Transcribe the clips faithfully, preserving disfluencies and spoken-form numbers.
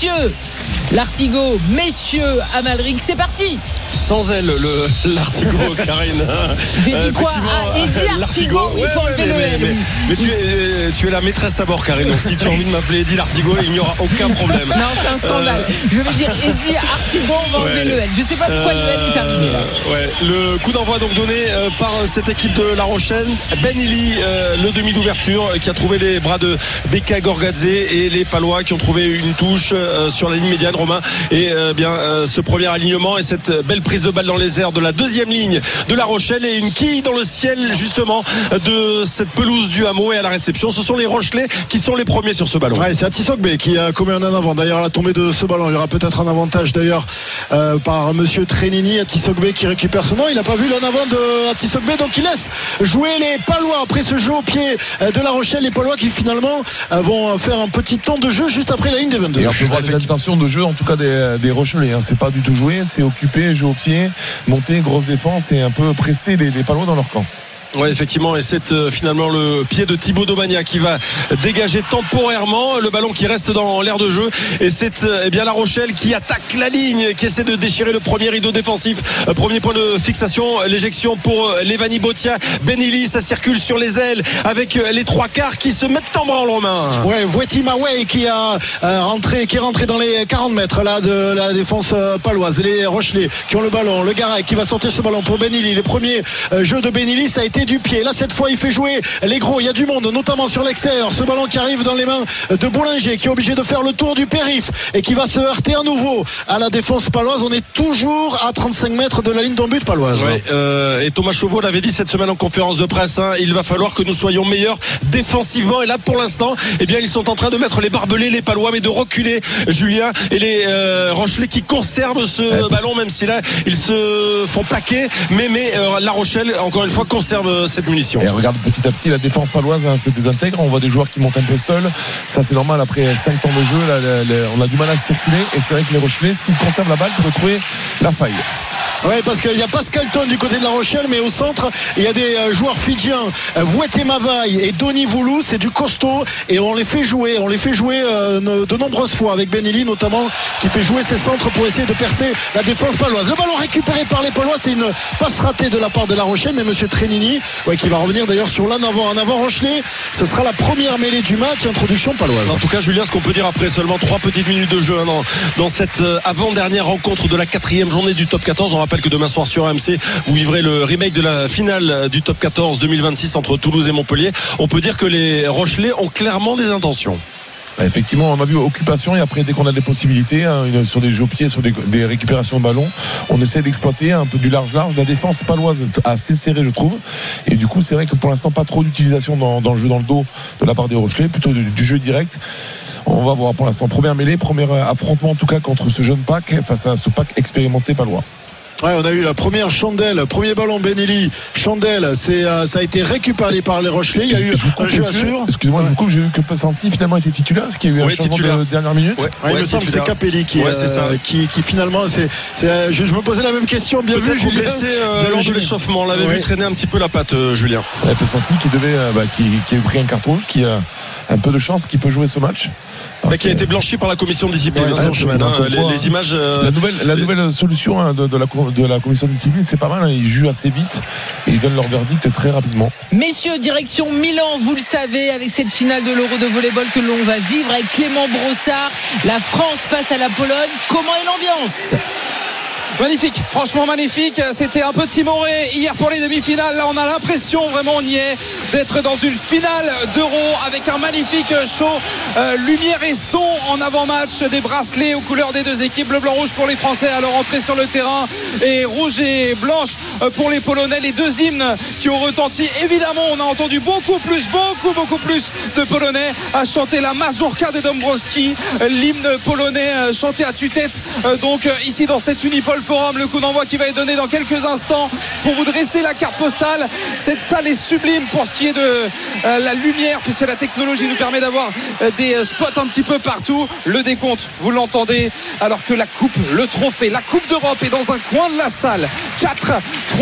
messieurs l'Artigot, messieurs Amalric, c'est parti. C'est sans elle le, l'Artigot, Karine. J'ai dit quoi ah, Eddie Artigot, il faut ouais, enlever mais, le mais, L. mais, mais tu, es, tu es la maîtresse à bord, Karine. Donc si tu as envie de m'appeler Eddie l'Artigot, il n'y aura aucun problème. Non, c'est un scandale. Euh... Je vais dire Eddie Artigot, on va ouais. enlever le L. Je ne sais pas pourquoi euh... le L est arrivé là. Ouais. Le coup d'envoi donc donné euh, par cette équipe de La Rochelle. Ben Ili, euh, le demi d'ouverture, qui a trouvé les bras de Beka Gorgadze, et les Palois qui ont trouvé une touche euh, sur la ligne médiane, Romain. Et euh, bien euh, ce premier alignement et cette belle prise de balle dans les airs de la deuxième ligne de La Rochelle, et une quille dans le ciel justement de cette pelouse du Hameau. Et à la réception, ce sont les Rochelais qui sont les premiers sur ce ballon. Ouais, c'est Atisogbe qui a commis un en avant. D'ailleurs, à la tombée de ce ballon, il y aura peut-être un avantage d'ailleurs euh, par monsieur Trenini. Atisogbe qui récupère son nom. Il n'a pas vu l'en avant de Atisogbe, donc il laisse jouer les Palois après ce jeu au pied de La Rochelle. Les Palois qui finalement vont faire un petit temps de jeu juste après la ligne des vingt-deux. Et on peut voir des intentions de jeu en tout cas des, des Rochelais, hein. C'est pas du tout joué, c'est occupé, jeu au pied, monter, grosse défense et un peu presser les, les Palois dans leur camp. Oui, effectivement, et c'est euh, finalement le pied de Thibaut Domagna qui va dégager temporairement le ballon qui reste dans l'aire de jeu, et c'est euh, eh bien La Rochelle qui attaque la ligne, qui essaie de déchirer le premier rideau défensif. Euh, premier point de fixation, l'éjection pour euh, Levani Botia. Ben Ili, ça circule sur les ailes avec euh, les trois quarts qui se mettent en branle, Romain. Ouais, Voueti Maway qui a euh, rentré, qui est rentré dans les quarante mètres là de la défense euh, paloise. Les Rochelais qui ont le ballon, le Garay qui va sortir ce ballon pour Ben Ili. Les premiers euh, jeux de Ben Ili, ça a été du pied. Là, cette fois, il fait jouer les gros. Il y a du monde, notamment sur l'extérieur. Ce ballon qui arrive dans les mains de Bollinger, qui est obligé de faire le tour du périph' et qui va se heurter à nouveau à la défense paloise. On est toujours à trente-cinq mètres de la ligne d'en but paloise. Ouais, euh, et Thomas Chauveau l'avait dit cette semaine en conférence de presse, hein, il va falloir que nous soyons meilleurs défensivement. Et là, pour l'instant, eh bien, ils sont en train de mettre les barbelés, les Palois, mais de reculer, Julien, et les euh, Rochelais qui conservent ce ouais, ballon, même si là, ils se font plaquer. Mais, mais euh, La Rochelle, encore une fois, conserve cette munition. Et regarde, petit à petit la défense paloise hein, se désintègre. On voit des joueurs qui montent un peu seuls. Ça c'est normal après cinq temps de jeu là, là, là, on a du mal à circuler, et c'est vrai que les Rochelais, s'ils conservent la balle, peuvent trouver la faille. Oui, parce qu'il y a Pascal Ton du côté de La Rochelle, mais au centre il y a des euh, joueurs fidjiens, euh, Vouete Mavaï et Doni Voulou. C'est du costaud, et on les fait jouer on les fait jouer euh, de nombreuses fois avec Ben Ili notamment, qui fait jouer ses centres pour essayer de percer la défense paloise. Le ballon récupéré par les Palois, c'est une passe ratée de la part de La Rochelle, mais monsieur Trenini, ouais, qui va revenir d'ailleurs sur l'en avant en avant Rochelais. Ce sera la première mêlée du match, introduction paloise. En tout cas, Julien, ce qu'on peut dire après seulement trois petites minutes de jeu hein, dans, dans cette euh, avant-dernière rencontre de la quatrième journée du top quatorze. On rappelle que demain soir sur A M C, vous vivrez le remake de la finale du top quatorze deux mille vingt-six entre Toulouse et Montpellier. On peut dire que les Rochelais ont clairement des intentions. Effectivement, on a vu occupation, et après dès qu'on a des possibilités hein, sur des jeux au pied, sur des, des récupérations de ballon, on essaie d'exploiter un peu du large-large. La défense paloise est assez serrée, je trouve, et du coup c'est vrai que pour l'instant pas trop d'utilisation dans, dans le jeu dans le dos de la part des Rochelais, plutôt du, du jeu direct. On va voir pour l'instant première mêlée, premier affrontement en tout cas contre ce jeune pack face à ce pack expérimenté palois. Ouais, on a eu la première chandelle, premier ballon Ben Ili, chandelle, c'est, euh, ça a été récupéré par les Rochelais. Il y a eu un jeu à sûr. Excuse-moi, ouais. Je vous coupe, j'ai vu que Pessanti finalement était titulaire, ce qui a eu un ouais, changement titulaire. De dernière minute. Ouais, ouais, il ouais, me semble que c'est Capelli qui, ouais, euh, qui, qui finalement, c'est, c'est, je, je me posais la même question. Bien Peut-être vu, Julien. Blessé euh, lors de l'échauffement, on l'avait ouais. vu traîner un petit peu la patte, euh, Julien. Ouais, Pessanti qui devait, euh, bah, qui, qui a eu pris un carton rouge, qui a un peu de chance, qui peut jouer ce match. Mais qui a été blanchi par la commission de discipline ouais, hein, cette semaine. Hein, les, les images. Euh, la nouvelle, la les... nouvelle solution hein, de, de, la, de la commission de discipline, c'est pas mal. Hein, ils jugent assez vite et ils donnent leur verdict très rapidement. Messieurs, direction Milan, vous le savez, avec cette finale de l'Euro de volleyball que l'on va vivre avec Clément Brossard, la France face à la Pologne. Comment est l'ambiance ? Magnifique, franchement magnifique. C'était un peu timoré hier pour les demi-finales. Là on a l'impression, vraiment on y est, d'être dans une finale d'Euro avec un magnifique show euh, lumière et son en avant-match, des bracelets aux couleurs des deux équipes, bleu blanc rouge pour les Français à leur entrée sur le terrain et rouge et blanche pour les Polonais. Les deux hymnes qui ont retenti, évidemment on a entendu beaucoup plus beaucoup beaucoup plus de Polonais à chanter la mazurka de Dombrowski, l'hymne polonais chanté à tue-tête donc ici dans cette Unipol Forum. Le coup d'envoi qui va être donné dans quelques instants pour vous dresser la carte postale. Cette salle est sublime pour ce qui est de euh, la lumière, puisque la technologie nous permet d'avoir euh, des euh, spots un petit peu partout. Le décompte, vous l'entendez, alors que la coupe, le trophée, la coupe d'Europe est dans un coin de la salle. Quatre, trois,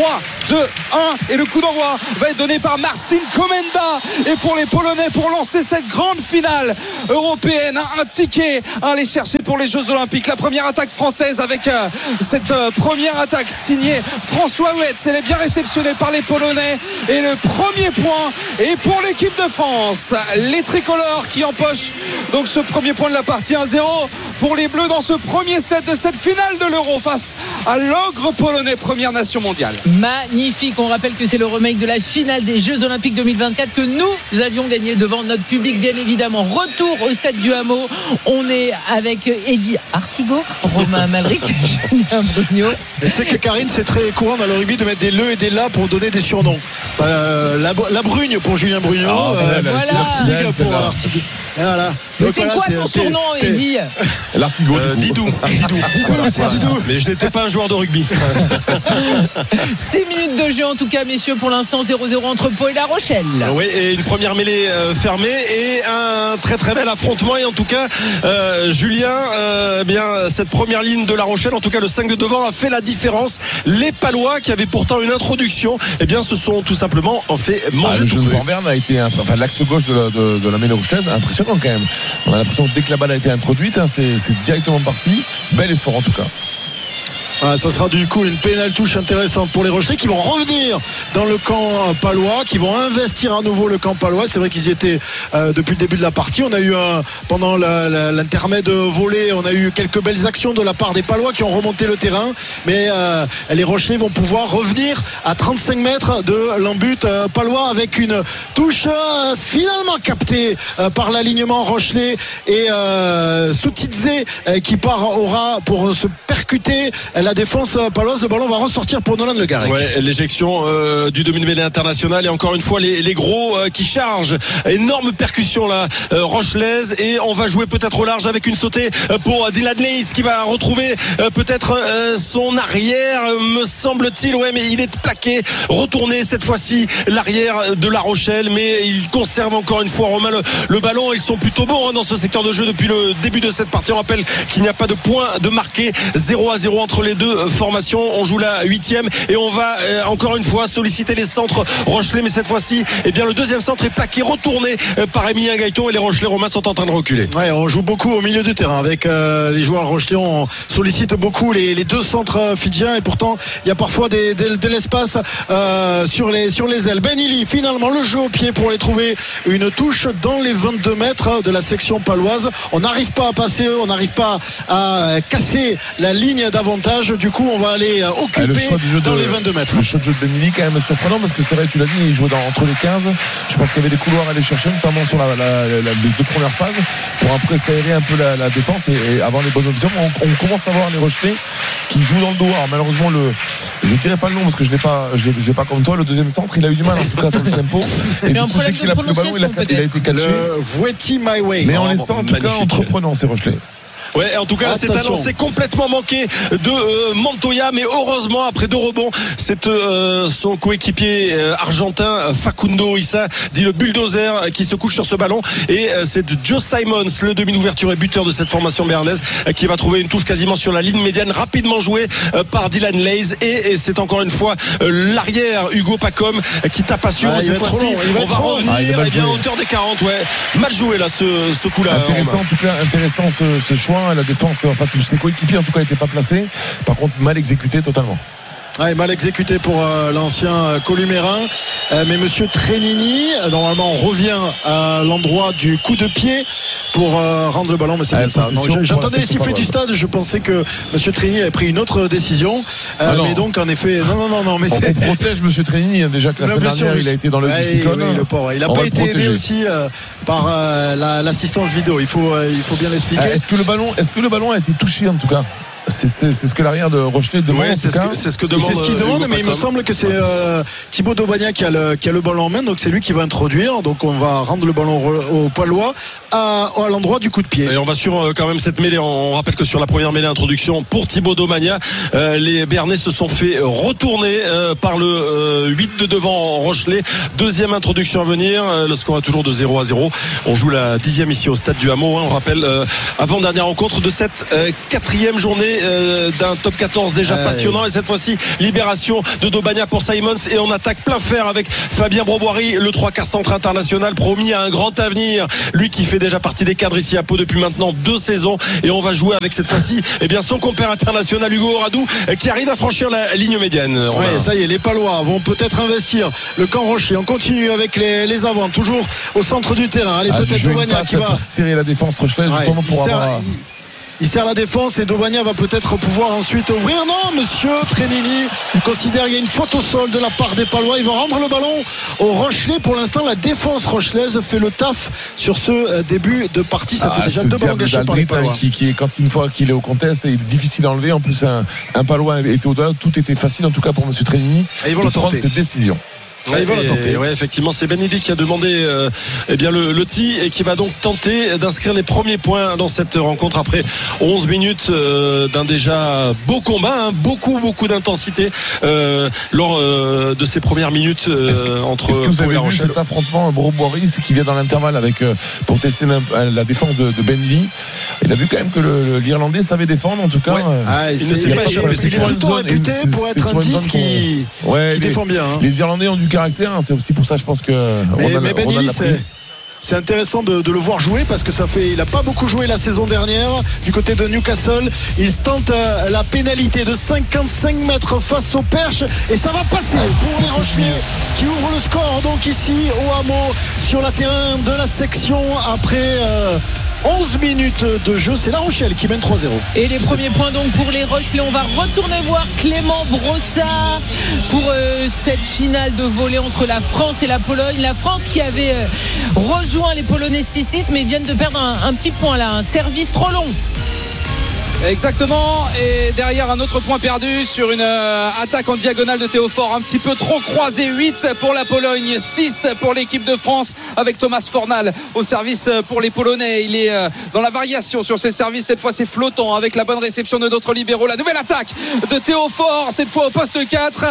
deux un. Et le coup d'envoi va être donné par Marcin Komenda. Et pour les Polonais, pour lancer cette grande finale européenne, un ticket à aller chercher pour les Jeux Olympiques. La première attaque française avec euh, cette euh, première attaque signée François Huetz. Elle est bien réceptionnée par les Polonais. Et le premier point est pour l'équipe de France. Les tricolores qui empochent donc ce premier point de la partie. Un zéro pour les Bleus dans ce premier set de cette finale de l'Euro face à l'ogre polonais, première nation mondiale. Magnifique. On rappelle que c'est le remake de la finale des Jeux Olympiques deux mille vingt-quatre que nous avions gagné devant notre public, bien évidemment. Retour au stade du Hameau. On est avec Eddy Artigot, Romain Malric, Julien Brugnaut. Tu sais que Karine, c'est très courant dans le rugby de mettre des le et des la pour donner des surnoms. Euh, la, la Brugne pour Julien Brugnaut. Oh, euh, voilà. L'artigue pour Artigue. Voilà. Mais Donc c'est voilà, quoi c'est, ton c'est, surnom, c'est, Eddy? L'artigot. Euh, Didou. Didou. Didou, c'est Didou. Mais je n'étais pas un joueur de rugby. six minutes de jeu en tout cas, messieurs, pour l'instant zéro zéro entre Pau et La Rochelle. Oui, et une première mêlée euh, fermée et un très très bel affrontement. Et en tout cas, euh, Julien, euh, bien cette première ligne de La Rochelle, en tout cas le cinq de devant a fait la différence. Les Palois qui avaient pourtant une introduction, eh bien se sont tout simplement en fait manger. Ah, le tout jeu de cru. Van Bern a été, enfin l'axe gauche de la, de, de la mêlée rochelaise, impressionnant quand même. On a l'impression que dès que la balle a été introduite, hein, c'est, c'est directement parti. Bel effort en tout cas. Ah, ça sera du coup une pénale touche intéressante pour les Rochelais qui vont revenir dans le camp palois, qui vont investir à nouveau le camp palois. C'est vrai qu'ils y étaient euh, depuis le début de la partie. On a eu un, pendant la, la, l'intermède volé, on a eu quelques belles actions de la part des Palois qui ont remonté le terrain. Mais euh, les Rochelais vont pouvoir revenir à trente-cinq mètres de l'embut euh, palois avec une touche euh, finalement captée euh, par l'alignement Rochelais et euh, Soutidze euh, qui part au ras pour se percuter la défense paloise. Le ballon va ressortir pour Nolan Le Garec. Ouais, l'éjection euh, du demi-mêlée international et encore une fois les, les gros euh, qui chargent. Énorme percussion là, euh, rochelaise, et on va jouer peut-être au large avec une sautée euh, pour Dylan Leys qui va retrouver euh, peut-être euh, son arrière, euh, me semble-t-il. Ouais, mais il est plaqué, retourné cette fois-ci l'arrière de La Rochelle, mais il conserve encore une fois Romain le, le ballon. Ils sont plutôt bons hein, dans ce secteur de jeu depuis le début de cette partie. On rappelle qu'il n'y a pas de point de marqué, zéro à zéro entre les deux formations. On joue la huitième et on va euh, encore une fois solliciter les centres rochelais, mais cette fois-ci eh bien le deuxième centre est plaqué, retourné euh, par Emilien Gaëton, et les Rochelais romains sont en train de reculer. Ouais, on joue beaucoup au milieu du terrain avec euh, les joueurs rochelais. On sollicite beaucoup les, les deux centres fidjiens, et pourtant il y a parfois des, des, de l'espace euh, sur les sur les ailes. Ben Ili, finalement le jeu au pied pour les trouver une touche dans les vingt-deux mètres de la section paloise. On n'arrive pas à passer, on n'arrive pas à casser la ligne d'avantage. Du coup, on va aller occuper ah, dans de, les vingt-deux mètres. Le shot de jeu de Ben Ili quand même surprenant, parce que c'est vrai, tu l'as dit, il jouait dans, entre les quinze. Je pense qu'il y avait des couloirs à aller chercher, notamment sur la, la, la, la, les deux premières phases, pour après s'aérer un peu la, la défense et, et avoir les bonnes options. On, on commence à voir les Rochelais qui jouent dans le dos. Alors malheureusement, le, je dirais pas le nom parce que je l'ai pas, je l'ai pas comme toi. Le deuxième centre, il a eu du mal en tout cas sur le tempo. Et du coup, dès qu'il a pris le ballon, il a, il a été catché. Le Vouetti My Way. Mais on les sent en tout cas entreprenants, ces Rochelais. Ouais, en tout cas, Attention. c'est annoncé complètement manqué de euh, Montoya, mais heureusement, après deux rebonds, c'est euh, son coéquipier euh, argentin Facundo Issa, dit le bulldozer, qui se couche sur ce ballon, et euh, c'est Joe Simons, le demi d'ouverture et buteur de cette formation béarnaise, euh, qui va trouver une touche quasiment sur la ligne médiane, rapidement jouée euh, par Dylan Leys, et, et c'est encore une fois euh, l'arrière Hugo Pacom euh, qui tape à suivre. Ah, cette fois-ci, on va revenir ah, eh bien, à hauteur des quarante. Ouais, mal joué là, ce, ce coup-là. Intéressant, en tout cas, intéressant ce, ce choix. La défense, enfin tous ses coéquipiers en tout cas n'étaient pas placés. Par contre, mal exécuté totalement. Ouais, mal exécuté pour euh, l'ancien euh, Columérin, euh, mais monsieur Trenini, euh, normalement on revient à l'endroit du coup de pied pour euh, rendre le ballon, mais c'est ah, bien ça. Non, j'entendais les sifflets du stade, je pensais que monsieur Trenini avait pris une autre décision, euh, ah mais donc en effet non non non non mais on, c'est... on protège monsieur Trenini, hein, déjà que la non, semaine dernière sûr, il a été dans le ouais, cyclone. Oui, le pauvre, il n'a pas été aidé aussi euh, par euh, la, l'assistance vidéo, il faut, euh, il faut bien l'expliquer. Ah, est-ce que le ballon, est-ce que le ballon a été touché en tout cas? C'est, c'est, c'est ce que l'arrière de Rochelet demande. Ouais, c'est, ce que, c'est ce que demande. C'est ce qu'il demande, mais il me semble que c'est euh, Thibaut Daubagna qui a, le, qui a le ballon en main, donc c'est lui qui va introduire. Donc on va rendre le ballon au, au Palois à, à l'endroit du coup de pied. Et on va sur euh, quand même cette mêlée. On rappelle que sur la première mêlée introduction pour Thibaut Daubagna, euh, les Béarnais se sont fait retourner euh, par le euh, huit de devant Rochelet. Deuxième introduction à venir. Euh, le score est toujours de zéro à zéro. On joue la dixième ici au stade du Hameau. Hein, on rappelle euh, avant-dernière rencontre de cette euh, quatrième journée euh, d'un top quatorze déjà euh, passionnant. Et cette fois-ci, libération de Daubagna pour Simons. Et on attaque plein fer avec Fabien Broboiry, le trois quarts centre international, promis à un grand avenir. Lui qui fait déjà partie des cadres ici à Pau depuis maintenant deux saisons. Et on va jouer avec cette fois-ci eh bien, son compère international Hugo Oradou qui arrive à franchir la ligne médiane. Ouais, ça y est, les Palois vont peut-être investir le camp Rocher. On continue avec les, les avants, toujours au centre du terrain. Allez, ah, peut-être Daubagna qui va serrer la défense rochelaise, ouais, justement pour sert, avoir. Il... Il sert la défense et Daubagna va peut-être pouvoir ensuite ouvrir. Non, monsieur Trémini considère qu'il y a une faute au sol de la part des Palois. Il va rendre le ballon au Rochelais. Pour l'instant, la défense rochelaise fait le taf sur ce début de partie. Ça ah, fait déjà deux ballons gâchés par les Palois. Qui, qui est, quand une fois qu'il est au contest, il est difficile à enlever. En plus, un, un Palois était au-delà. Tout était facile, en tout cas pour monsieur Trémini, de prendre cette décision. Ouais, et, ouais, effectivement, c'est Ben Ily qui a demandé euh, eh bien le, le tee et qui va donc tenter d'inscrire les premiers points dans cette rencontre après onze minutes euh, d'un déjà beau combat, hein, beaucoup beaucoup d'intensité euh, lors euh, de ces premières minutes euh, est-ce que, entre. Est-ce que vous avez vu cet affrontement Broboiry qui vient dans l'intervalle avec euh, pour tester la, la défense de, de Ben Ily. Il a vu quand même que le, le, l'Irlandais savait défendre en tout cas. Ouais. Euh, ah, il, il ne s'est pas échappé. Il est plutôt réputé pour être un dix qui, ouais, qui les, défend bien. Hein. Les Irlandais ont du caractère, hein, c'est aussi pour ça je pense que mais, on a, mais Ben on a Ily, c'est, c'est intéressant de, de le voir jouer parce que ça fait, il n'a pas beaucoup joué la saison dernière du côté de Newcastle. Il tente euh, la pénalité de cinquante-cinq mètres face au perche et ça va passer pour les Rochelais qui ouvrent le score donc ici au hameau sur la terrain de la section après euh, onze minutes de jeu. C'est La Rochelle qui mène trois zéro. Et les premiers points donc pour les Rochelais. On va retourner voir Clément Brossard pour euh, cette finale de volley entre la France et la Pologne. La France qui avait euh, rejoint les Polonais six six mais viennent de perdre un, un petit point là, un service trop long. Exactement, et derrière un autre point perdu sur une euh, attaque en diagonale de Théophore un petit peu trop croisé. Huit pour la Pologne, six pour l'équipe de France avec Thomas Fornal au service pour les Polonais. Il est euh, dans la variation sur ses services, cette fois c'est flottant avec la bonne réception de notre libéraux. La nouvelle attaque de Théophore, cette fois au poste quatre,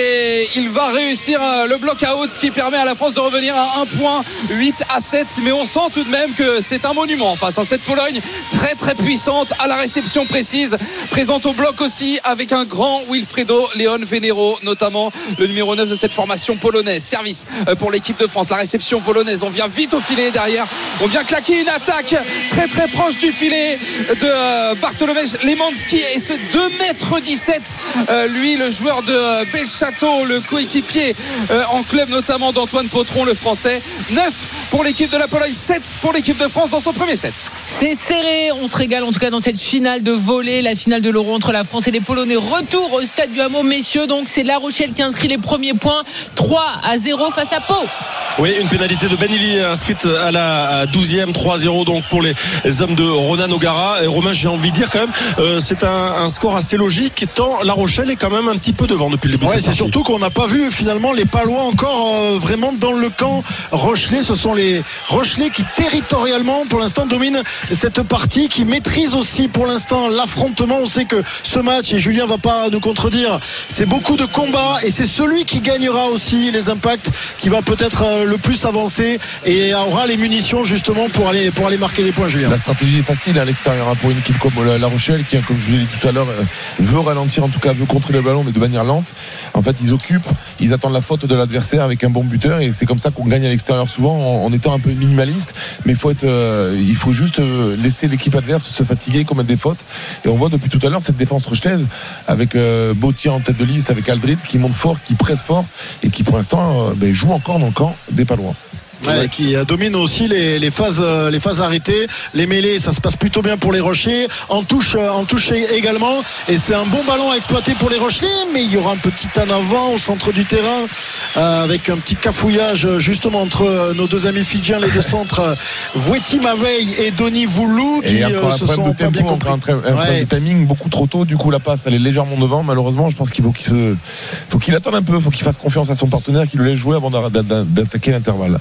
et il va réussir euh, le block-out, ce qui permet à la France de revenir à un point, huit à sept. Mais on sent tout de même que c'est un monument face à cette Pologne très très puissante à la réception précise, présente au bloc aussi avec un grand Wilfredo Leon Venero, notamment le numéro neuf de cette formation polonaise. Service pour l'équipe de France, la réception polonaise, on vient vite au filet derrière, on vient claquer une attaque très très proche du filet de Bartolomej Lemanski et ce deux mètres dix-sept, lui le joueur de Belchâteau, le coéquipier en club notamment d'Antoine Potron, le français. Neuf pour l'équipe de la Pologne, sept pour l'équipe de France dans son premier set. C'est serré, on se régale en tout cas dans cette finale de volley, la finale de l'Euro entre la France et les Polonais. Retour au stade du Hameau, messieurs, donc c'est La Rochelle qui inscrit les premiers points, trois à zéro face à Pau. Oui, une pénalité de Ben Ily inscrite à la douzième, trois à zéro donc pour les hommes de Ronan O'Gara. Et Romain, j'ai envie de dire quand même, euh, c'est un, un score assez logique, tant La Rochelle est quand même un petit peu devant depuis le début. Ouais, de cette c'est partie. Surtout qu'on n'a pas vu finalement les Palois encore euh, vraiment dans le camp Rochelais. Ce sont les Rochelais qui territorialement pour l'instant dominent cette partie, qui maîtrisent aussi pour l'instant l'affrontement. On sait que ce match, et Julien va pas nous contredire, c'est beaucoup de combats et c'est celui qui gagnera aussi les impacts qui va peut-être euh, le plus avancer et aura les munitions justement pour aller, pour aller marquer les points. Julien, la stratégie est facile à l'extérieur hein, pour une équipe comme La Rochelle qui, comme je vous l'ai dit tout à l'heure, veut ralentir, en tout cas veut contrôler le ballon mais de manière lente. En fait ils occupent, ils attendent la faute de l'adversaire avec un bon buteur et c'est comme ça qu'on gagne à l'extérieur souvent en, en étant un peu minimaliste, mais il faut être, euh, il faut juste laisser l'équipe adverse se fatiguer, commettre des fautes. Et on voit depuis tout à l'heure cette défense rochelaise avec euh, Bautier en tête de liste, avec Aldrit qui monte fort, qui presse fort et qui pour l'instant euh, ben, joue encore dans le camp des Palois. Ouais, qui domine aussi les, les phases les phases arrêtées, les mêlées, ça se passe plutôt bien pour les Rochers, en touche en touche également, et c'est un bon ballon à exploiter pour les Rochers, mais il y aura un petit en avant au centre du terrain euh, avec un petit cafouillage justement entre nos deux amis fidjiens, les deux centres Voueti Maveille et Donny Voulou qui et encore euh, se un sont de pas tempo, bien compris. un problème ouais. de timing beaucoup trop tôt, du coup la passe elle est légèrement devant. Malheureusement je pense qu'il faut qu'il se faut qu'il attende un peu, faut qu'il fasse confiance à son partenaire, qu'il le laisse jouer avant d'attaquer l'intervalle.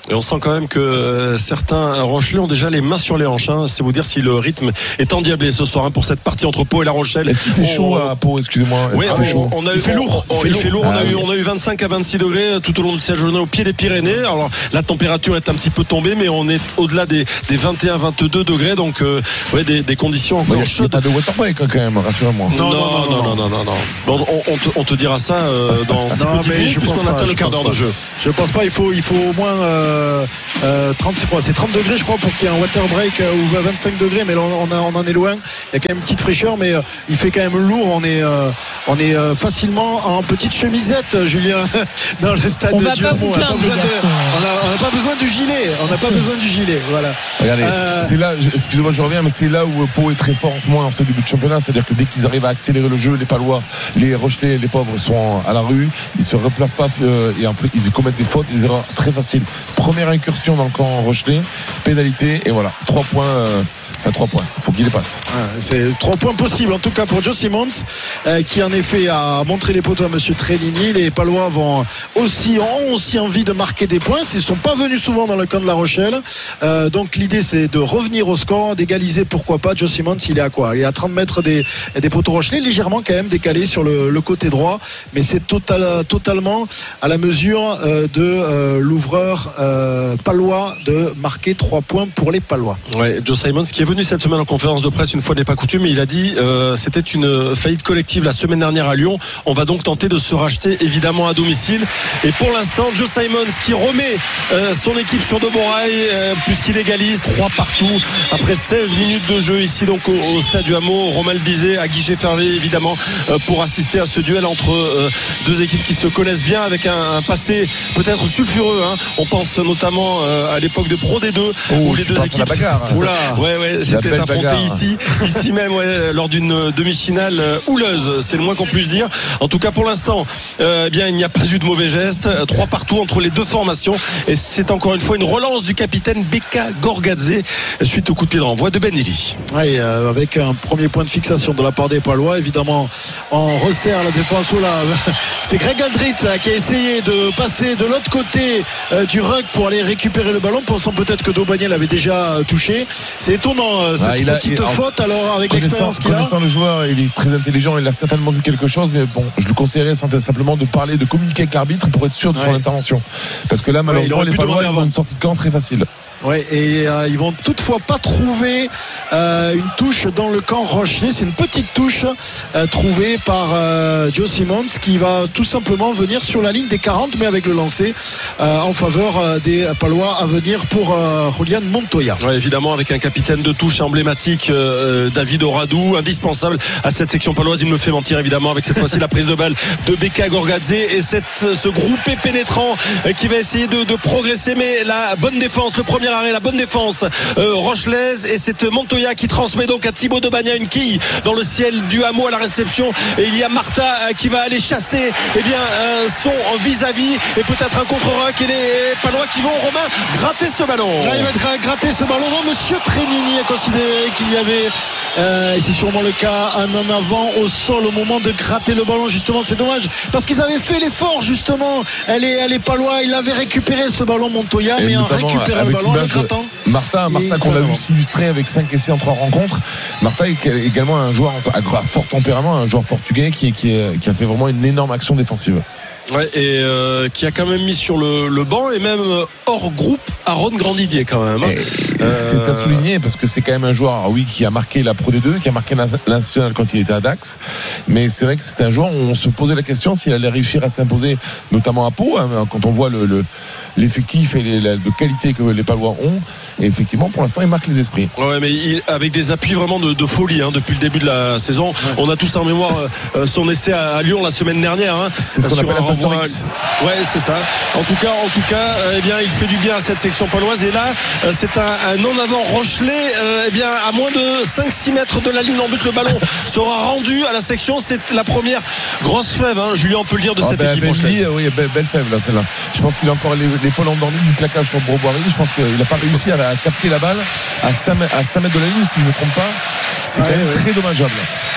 Et on sent quand même que euh, certains Rochelais ont déjà les mains sur les hanches. Hein. C'est vous dire si le rythme est endiablé ce soir hein, pour cette partie entre Pau et La Rochelle. Est-ce qu'il fait chaud on... à Pau, excusez-moi? Oui, on, on, on a eu, il fait lourd. On, on, il fait lourd. Ah, on, a oui. eu, on a eu vingt-cinq à vingt-six degrés tout au long de cette journée au pied des Pyrénées. Alors la température est un petit peu tombée, mais on est au-delà des, des vingt et un à vingt-deux degrés. Donc euh, ouais, des, des conditions encore bah, chaudes. Il n'y a pas de water break quand même, rassurez-moi. Non, non, non, non, non, non, non, non. Bon, on, on, te, on te dira ça euh, dans six petites minutes puisqu'on atteint le quart d'heure de jeu. Je pense pas. Il faut, il faut au moins euh, euh, trente, c'est quoi, c'est trente degrés, je crois, pour qu'il y ait un water break euh, ou vingt-cinq degrés. Mais là, on, a, on en est loin. Il y a quand même une petite fraîcheur, mais euh, il fait quand même lourd. On est, euh, on est euh, facilement en petite chemisette, Julien, dans le stade on de va Dieu. pas vous On n'a pas, plaindre, les garçons. pas besoin du gilet. On n'a pas besoin du gilet. Voilà. Regardez, Euh, c'est là, je- excusez-moi, je reviens, mais c'est là où Pau est très fort en ce moment en ce début de championnat. C'est-à-dire que dès qu'ils arrivent à accélérer le jeu, les Palois, les Rochelais, les pauvres sont à la rue. Ils se replacent pas euh, et en plus ils commettent des fautes, des erreurs très faciles. Première incursion dans le camp Rochelais, pénalité et voilà, trois points. Euh, Enfin, trois points, il faut qu'il les passe. C'est trois points possibles en tout cas pour Joe Simmons euh, qui en effet a montré les poteaux à Monsieur Trélini. Les Palois vont aussi, ont aussi envie de marquer des points. Ils ne sont pas venus souvent dans le camp de La Rochelle. Euh, donc l'idée c'est de revenir au score, d'égaliser pourquoi pas. Joe Simmons il est à quoi? Il est à trente mètres des, des poteaux rochelais, légèrement quand même décalé sur le, le côté droit. Mais c'est total, totalement à la mesure euh, de euh, l'ouvreur euh, palois de marquer trois points pour les Palois. Ouais, Joe Simons qui est venu cette semaine en conférence de presse, une fois n'est pas coutume, mais il a dit euh, c'était une faillite collective la semaine dernière à Lyon. On va donc tenter de se racheter évidemment à domicile. Et pour l'instant, Joe Simons qui remet euh, son équipe sur de bons rails euh, puisqu'il égalise trois partout après seize minutes de jeu ici donc au, au stade du Hameau. Romain le disait, à guichet fermé évidemment euh, pour assister à ce duel entre euh, deux équipes qui se connaissent bien avec un, un passé peut-être sulfureux. Hein. On pense notamment euh, à l'époque de Pro D deux Oh, où les je deux pense à équipes la bagarre. Oula, ouais ouais La c'était belle affronté bagarre. ici ici même ouais, lors d'une demi-finale euh, houleuse, c'est le moins qu'on puisse dire. En tout cas pour l'instant euh, eh bien il n'y a pas eu de mauvais gestes, trois partout entre les deux formations et c'est encore une fois une relance du capitaine Beka Gorgadze suite au coup de pied de renvoi de Ben Ili. Oui, euh, avec un premier point de fixation de la part des Palois. Évidemment, on resserre la défense. Oh là, c'est Greg Aldrit là, qui a essayé de passer de l'autre côté euh, du ruck pour aller récupérer le ballon, pensant peut-être que Daubagné l'avait déjà euh, touché. C'est étonnant euh, cette Ah, il a- petite il- faute alors avec Connaissant, l'expérience qu'il a. connaissant le joueur, il est très intelligent, il a certainement vu quelque chose, mais bon, je lui conseillerais simplement de parler, de communiquer avec l'arbitre pour être sûr de son Ouais. intervention. Parce que là, il malheureusement, aurait les pu Palois, demander ils ont avant. une sortie de camp très facile. Ouais, et euh, ils vont toutefois pas trouver euh, une touche dans le camp Rochelais. C'est une petite touche euh, trouvée par euh, Joe Simmons qui va tout simplement venir sur la ligne des quarante, mais avec le lancer euh, en faveur euh, des Palois à venir pour euh, Julian Montoya. Ouais, évidemment avec un capitaine de touche emblématique euh, David Oradou, indispensable à cette section paloise. Il me fait mentir évidemment avec cette fois-ci la prise de balle de Beka Gorgadze et cette, ce groupé pénétrant euh, qui va essayer de, de progresser, mais la bonne défense, le premier arrêt, la bonne défense euh, rochelaise, et c'est Montoya qui transmet donc à Thibaut Daubagné une quille dans le ciel du Hameau à la réception, et il y a Martha euh, qui va aller chasser eh bien, euh, son vis-à-vis et peut-être un contre-rock, et les Palois qui vont, Romain, gratter ce ballon. Là, il va gra- gratter ce ballon. Non, Monsieur Trénini a considéré qu'il y avait, euh, et c'est sûrement le cas, un en avant au sol au moment de gratter le ballon. Justement, c'est dommage parce qu'ils avaient fait l'effort. Justement, elle est, elle est Palois. Il avait récupéré ce ballon Montoya, Et mais en notamment récupérant le avec ballon, en le l'image de grattant. Martin, Martin Et qu'on a vraiment. vu s'illustrer avec cinq essais en trois rencontres. Martin est également un joueur à fort tempérament, un joueur portugais qui, qui, qui a fait vraiment une énorme action défensive. Ouais, et euh, qui a quand même mis sur le, le banc et même euh, hors groupe Aaron Grandidier quand même. Hein. Euh... C'est à souligner parce que c'est quand même un joueur, oui, qui a marqué la Pro D deux, qui a marqué la nationale quand il était à Dax. Mais c'est vrai que c'était un joueur où on se posait la question s'il allait réussir à s'imposer, notamment à Pau, hein, quand on voit le, le, l'effectif et les, la de qualité que les Palois ont. Et effectivement, pour l'instant, il marque les esprits. Ouais, mais il, avec des appuis vraiment de, de folie hein, depuis le début de la saison. Ouais. On a tous en mémoire euh, son essai à, à Lyon la semaine dernière. Hein, c'est ce qu'on appelle un factor X. Ouais, c'est ça. En tout cas, en tout cas, euh, eh bien, il fait du bien à cette section paloise. Et là, euh, c'est un, un en avant Rochelais. Euh, eh bien, à moins de cinq six mètres de la ligne en but, le ballon sera rendu à la section. C'est la première grosse fève, hein, Julien, on peut le dire, de ah cette ben, équipe rochelaise. Oui, belle, belle fève là, celle-là. Je pense qu'il a encore l'épaule endormie du plaquage sur Broboiry. Je pense qu'il n'a pas réussi à, à capter la balle à cinq mètres de la ligne, si je ne me trompe pas. C'est ouais, quand même ouais. très dommageable.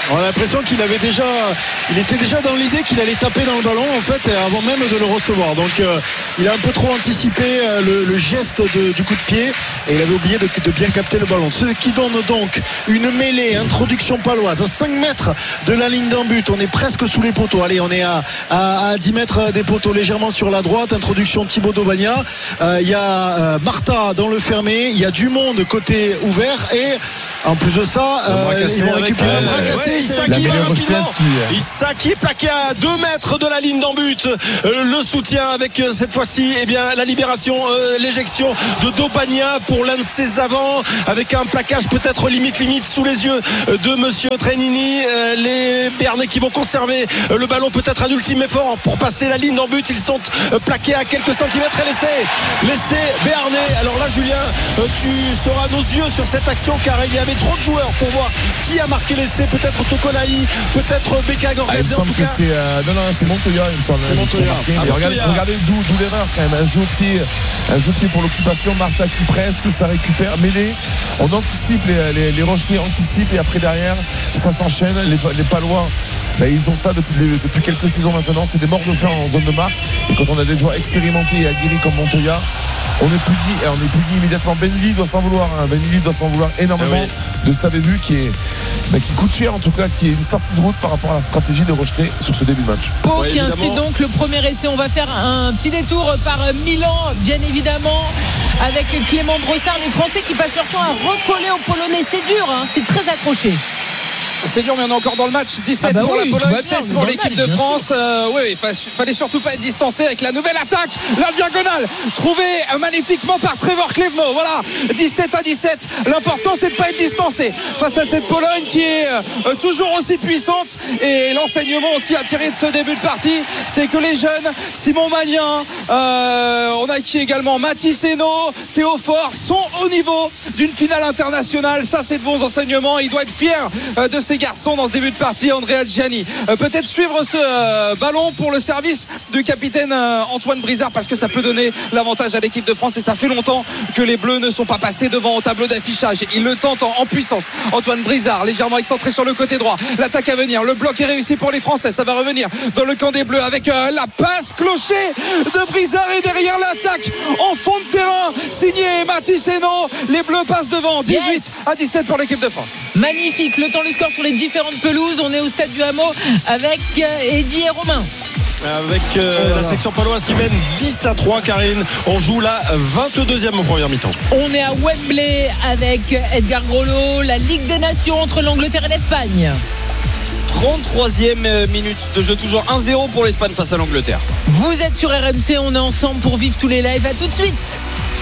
On a l'impression qu'il avait déjà, il était déjà dans l'idée qu'il allait taper dans le ballon en fait avant même de le recevoir. Donc euh, il a un peu trop anticipé euh, le, le geste de, du coup de pied et il avait oublié de, de bien capter le ballon. Ce qui donne donc une mêlée, introduction paloise à cinq mètres de la ligne d'un but. On est presque sous les poteaux. Allez, on est à, à, à dix mètres des poteaux, légèrement sur la droite. Introduction Thibaut Daubagna. Il euh, y a euh, Martha dans le fermé. Il y a du monde côté ouvert et en plus de ça, euh, ils vont récupérer un bras cassé. Isaki va rapidement. Isaki plaqué à deux mètres de la ligne d'en but. Euh, le soutien avec euh, cette fois-ci eh bien, la libération, euh, l'éjection de Daubagna pour l'un de ses avants avec un plaquage peut-être limite limite sous les yeux de monsieur Trenini. Euh, les Béarnais qui vont conserver euh, le ballon, peut-être un ultime effort pour passer la ligne d'en but. Ils sont euh, plaqués à quelques centimètres et laissés. Laissés Béarnais. Alors là Julien, euh, tu seras nos yeux sur cette action car il y avait trop de joueurs pour voir qui a marqué l'essai. Peut-être Tokolai, peut-être Beka Gorgadze. Ah, il me semble que c'est euh, non non c'est Montoya, il me semble. C'est Montoya. Ah, mais regardez, regardez d'où, d'où l'erreur quand même. Un jeu au pied, un jeu au pied pour l'occupation. Martha qui presse, ça récupère, mêlée. On anticipe les, les, les Rochelais anticipent et après derrière ça s'enchaîne. Les, les Palois. Là, ils ont ça depuis, depuis quelques saisons maintenant. C'est des morts de faim en zone de marque. Et quand on a des joueurs expérimentés et aguerris comme Montoya, on est puni, on est puni immédiatement. Benili doit s'en vouloir. Hein. Benili doit s'en vouloir énormément ah oui. de sa début qui est, bah, qui coûte cher en tout cas, qui est une sortie de route par rapport à la stratégie des Rochelais sur ce début de match. Pau ouais, qui inscrit donc le premier essai. On va faire un petit détour par Milan, bien évidemment, avec Clément Brossard. Les Français qui passent leur temps à recoller aux Polonais. C'est dur, hein. C'est très accroché. C'est dur mais on est encore dans le match. Dix-sept ah bah pour oui, la Pologne, seize pour l'équipe de France. euh, Oui, il fallait surtout pas être distancé avec la nouvelle attaque. La diagonale trouvée magnifiquement par Trevor Clevno. Voilà, dix-sept à dix-sept. L'important c'est de pas être distancé face à cette Pologne qui est euh, toujours aussi puissante. Et l'enseignement aussi à tirer de ce début de partie, c'est que les jeunes, Simon Magnien, euh, on a qui également Mathis Hainaut, Théo Fort, sont au niveau d'une finale internationale. Ça c'est de bons enseignements. Il doit être fier euh, de ces garçons dans ce début de partie. Andrea Gianni euh, peut-être suivre ce euh, ballon pour le service du capitaine euh, Antoine Brizard parce que ça peut donner l'avantage à l'équipe de France et ça fait longtemps que les Bleus ne sont pas passés devant au tableau d'affichage. Il le tente en, en puissance. Antoine Brizard légèrement excentré sur le côté droit. L'attaque à venir. Le bloc est réussi pour les Français. Ça va revenir dans le camp des Bleus avec euh, la passe clochée de Brizard et derrière l'attaque en fond de terrain signé Mathis Hainaut. Les Bleus passent devant. dix-huit yes. à dix-sept pour l'équipe de France. Magnifique. Le temps, le score sur les différentes pelouses. On est au stade du Hameau avec Eddy et Romain. Avec euh, oh la section paloise qui mène dix à trois, Karine. On joue la vingt-deuxième en première mi-temps. On est à Wembley avec Edgar Grolot. La Ligue des Nations entre l'Angleterre et l'Espagne. trente-troisième minute de jeu, toujours un zéro pour l'Espagne face à l'Angleterre. Vous êtes sur R M C, on est ensemble pour vivre tous les lives. À tout de suite.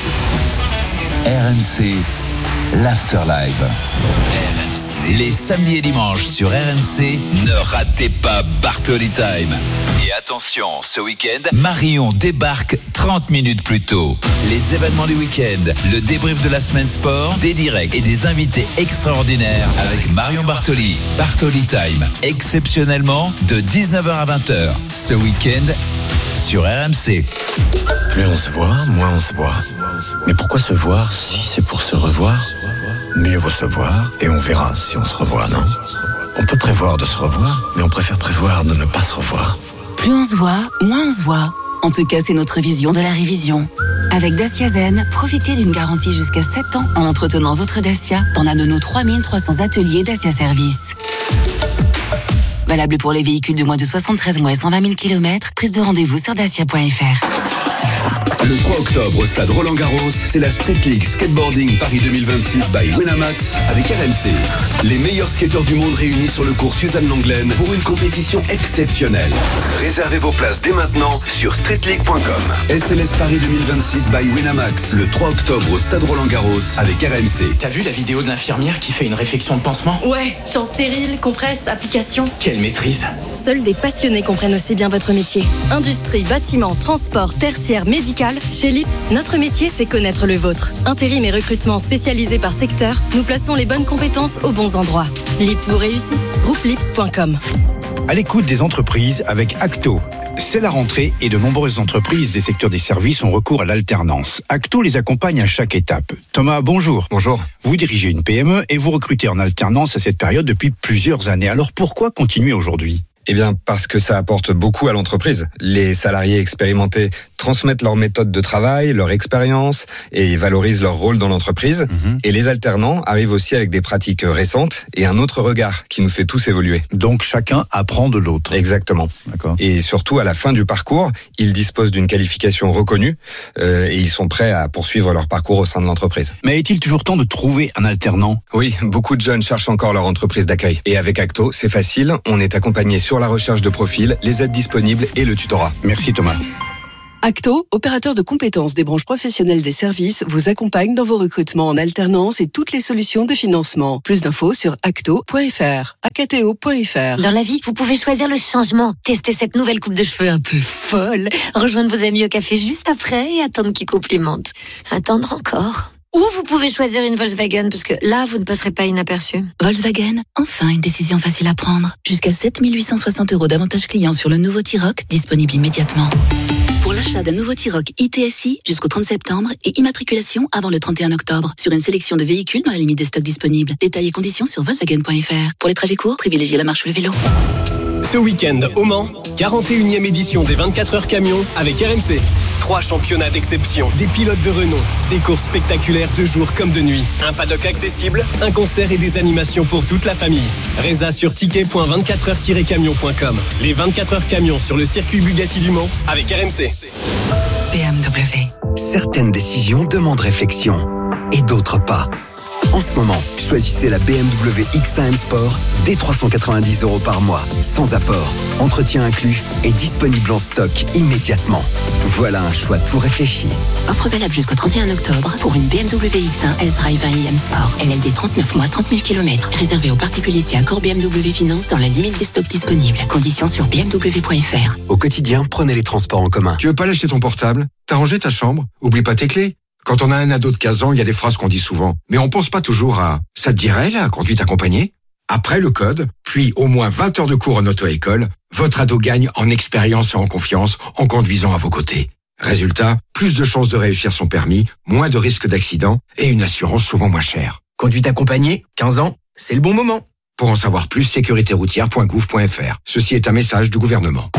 R M C, l'Afterlive. R M C. Les samedis et dimanches sur R M C, ne ratez pas Bartoli Time. Et attention, ce week-end, Marion débarque trente minutes plus tôt. Les événements du week-end, le débrief de la semaine sport, des directs et des invités extraordinaires avec Marion Bartoli. Bartoli Time, exceptionnellement de dix-neuf heures à vingt heures. Ce week-end, sur R M C. Plus on se voit, moins on se voit. Mais pourquoi se voir si c'est pour se revoir ? Mieux vaut se voir et on verra si on se revoit, non ? On peut prévoir de se revoir, mais on préfère prévoir de ne pas se revoir. Plus on se voit, moins on se voit. En tout cas, c'est notre vision de la révision. Avec Dacia Zen, profitez d'une garantie jusqu'à sept ans en entretenant votre Dacia dans l'un de nos trois mille trois cents ateliers Dacia Service. Valable pour les véhicules de moins de soixante-treize mois et cent vingt mille kilomètres. Prise de rendez-vous sur dacia point f r. Le trois octobre au stade Roland-Garros, c'est la Street League Skateboarding Paris deux mille vingt-six by Winamax avec R M C. Les meilleurs skateurs du monde réunis sur le cours Suzanne Lenglen pour une compétition exceptionnelle. Réservez vos places dès maintenant sur street league point com. S L S Paris deux mille vingt-six by Winamax, le trois octobre au stade Roland-Garros avec R M C. T'as vu la vidéo de l'infirmière qui fait une réflexion de pansement ? Ouais, champ stérile, compresse, application. Quelle maîtrise ! Seuls des passionnés comprennent aussi bien votre métier. Industrie, bâtiment, transport, tertiaire, médical. Chez L I P, notre métier, c'est connaître le vôtre. Intérim et recrutement spécialisés par secteur, nous plaçons les bonnes compétences aux bons endroits. L I P vous réussit. Groupe L I P point com. À l'écoute des entreprises avec Acto, C'est la rentrée et de nombreuses entreprises des secteurs des services ont recours à l'alternance. Acto les accompagne à chaque étape. Thomas, bonjour. Bonjour. Vous dirigez une P M E et vous recrutez en alternance à cette période depuis plusieurs années. Alors pourquoi continuer aujourd'hui ? Eh bien, parce que ça apporte beaucoup à l'entreprise. Les salariés expérimentés transmettent leurs méthodes de travail, leur expérience et valorisent leur rôle dans l'entreprise. Mmh. Et les alternants arrivent aussi avec des pratiques récentes et un autre regard qui nous fait tous évoluer. Donc chacun apprend de l'autre. Exactement. D'accord. Et surtout, à la fin du parcours, ils disposent d'une qualification reconnue euh, et ils sont prêts à poursuivre leur parcours au sein de l'entreprise. Mais est-il toujours temps de trouver un alternant ? Oui, beaucoup de jeunes cherchent encore leur entreprise d'accueil. Et avec Acto, c'est facile, on est accompagné sur la recherche de profil, les aides disponibles et le tutorat. Merci Thomas. Acto, opérateur de compétences des branches professionnelles des services, vous accompagne dans vos recrutements en alternance et toutes les solutions de financement. Plus d'infos sur acto point f r, acto point f r. Dans la vie, vous pouvez choisir le changement. Tester cette nouvelle coupe de cheveux un peu folle. Rejoindre vos amis au café juste après et attendre qu'ils complimentent. Attendre encore. Ou vous pouvez choisir une Volkswagen, parce que là, vous ne passerez pas inaperçu. Volkswagen, enfin une décision facile à prendre. Jusqu'à sept mille huit cent soixante euros d'avantages clients sur le nouveau T-Roc, disponible immédiatement. Pour l'achat d'un nouveau T-Roc I T S I jusqu'au trente septembre et immatriculation avant le trente et un octobre sur une sélection de véhicules dans la limite des stocks disponibles. Détails et conditions sur Volkswagen point f r. Pour les trajets courts, privilégiez la marche ou le vélo. Ce week-end, au Mans, quarante et unième édition des vingt-quatre heures camions avec R M C. Trois championnats d'exception, des pilotes de renom, des courses spectaculaires de jour comme de nuit, un paddock accessible, un concert et des animations pour toute la famille. Résa sur ticket point vingt-quatre heures tiret camion point com. Les vingt-quatre heures camions sur le circuit Bugatti du Mans avec R M C. B M W. Certaines décisions demandent réflexion et d'autres pas. En ce moment, choisissez la B M W X un M Sport dès trois cent quatre-vingt-dix euros par mois, sans apport, entretien inclus et disponible en stock immédiatement. Voilà un choix tout réfléchi. Offre valable jusqu'au trente et un octobre pour une B M W X un S-Drive un i M Sport. L L D trente-neuf mois, trente mille kilomètres. Réservé aux particuliers si accord B M W Finance dans la limite des stocks disponibles. Conditions sur b m w point f r. Au quotidien, prenez les transports en commun. Tu veux pas lâcher ton portable ? T'as rangé ta chambre ? Oublie pas tes clés. Quand on a un ado de quinze ans, il y a des phrases qu'on dit souvent. Mais on pense pas toujours à « ça te dirait, la conduite accompagnée ?» Après le code, puis au moins vingt heures de cours en auto-école, votre ado gagne en expérience et en confiance en conduisant à vos côtés. Résultat, plus de chances de réussir son permis, moins de risques d'accident et une assurance souvent moins chère. Conduite accompagnée, quinze ans, c'est le bon moment. Pour en savoir plus, sécurité routière point gouv point f r. Ceci est un message du gouvernement.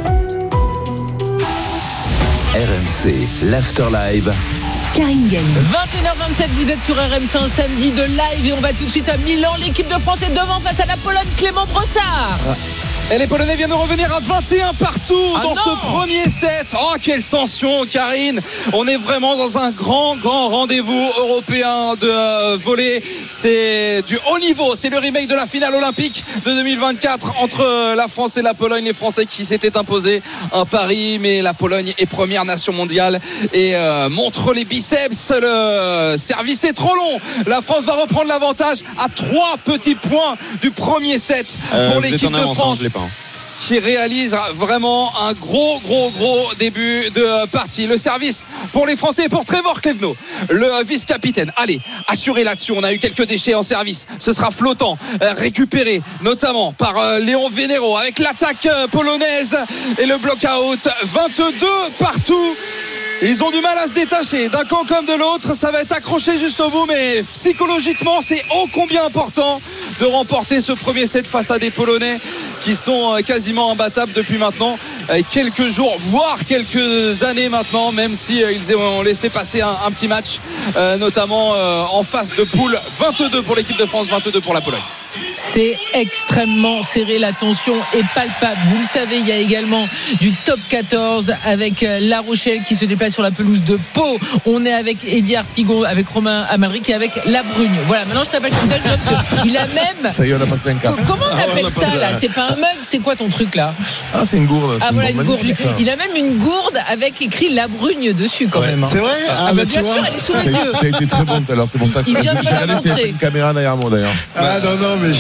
R M C, l'Afterlive. Karine Gagne. vingt et une heures vingt-sept, vous êtes sur R M C, un samedi de live et on va tout de suite à Milan. L'équipe de France est devant face à la Pologne, Clément Brossard. Et les Polonais viennent de revenir à vingt et un partout ah dans non. ce premier set. Oh, quelle tension, Karine. On est vraiment dans un grand, grand rendez-vous européen de euh, volley. C'est du haut niveau. C'est le remake de la finale olympique de deux mille vingt-quatre entre la France et la Pologne. Les Français qui s'étaient imposés un pari, mais la Pologne est première nation mondiale et euh, montre les biceps. Le service est trop long. La France va reprendre l'avantage à trois petits points du premier set euh, pour l'équipe de France. Qui réalise vraiment un gros gros gros début de partie. Le service pour les Français et pour Trevor Clevenot, le vice-capitaine. Allez, assuré là-dessus, on a eu quelques déchets en service. Ce sera flottant, récupéré notamment par Léon Vénéro avec l'attaque polonaise et le block-out. vingt-deux partout. Ils ont du mal à se détacher d'un camp comme de l'autre. Ça va être accroché juste au bout, mais psychologiquement c'est ô combien important de remporter ce premier set face à des Polonais qui sont quasiment imbattables depuis maintenant quelques jours, voire quelques années maintenant, même si ils ont laissé passer un, un petit match, notamment en phase de poule. vingt-deux pour l'équipe de France, vingt-deux pour la Pologne. C'est extrêmement serré, la tension est palpable. Vous le savez, il y a également du top quatorze avec La Rochelle qui se déplace sur la pelouse de Pau. On est avec Eddie Artigo, avec Romain Amalric et avec Labrugne. Voilà, maintenant je t'appelle comme ça, je note qu'il a même. Ça y est, on a passé un quart. Comment on appelle ah, ça là ? C'est pas un mug, c'est quoi ton truc là ? Ah, c'est une gourde. C'est ah, une voilà, gourde une gourde. magnifique, ça. Il a même une gourde avec écrit Labrugne dessus quand ouais. même. C'est vrai ? Ah, ah bah, bien sûr, elle est sous mes yeux. T'as été très bon tout à l'heure, c'est pour ça que il vient de j'ai regardé s'il y avait une caméra derrière moi d'ailleurs. Ah non, non, mais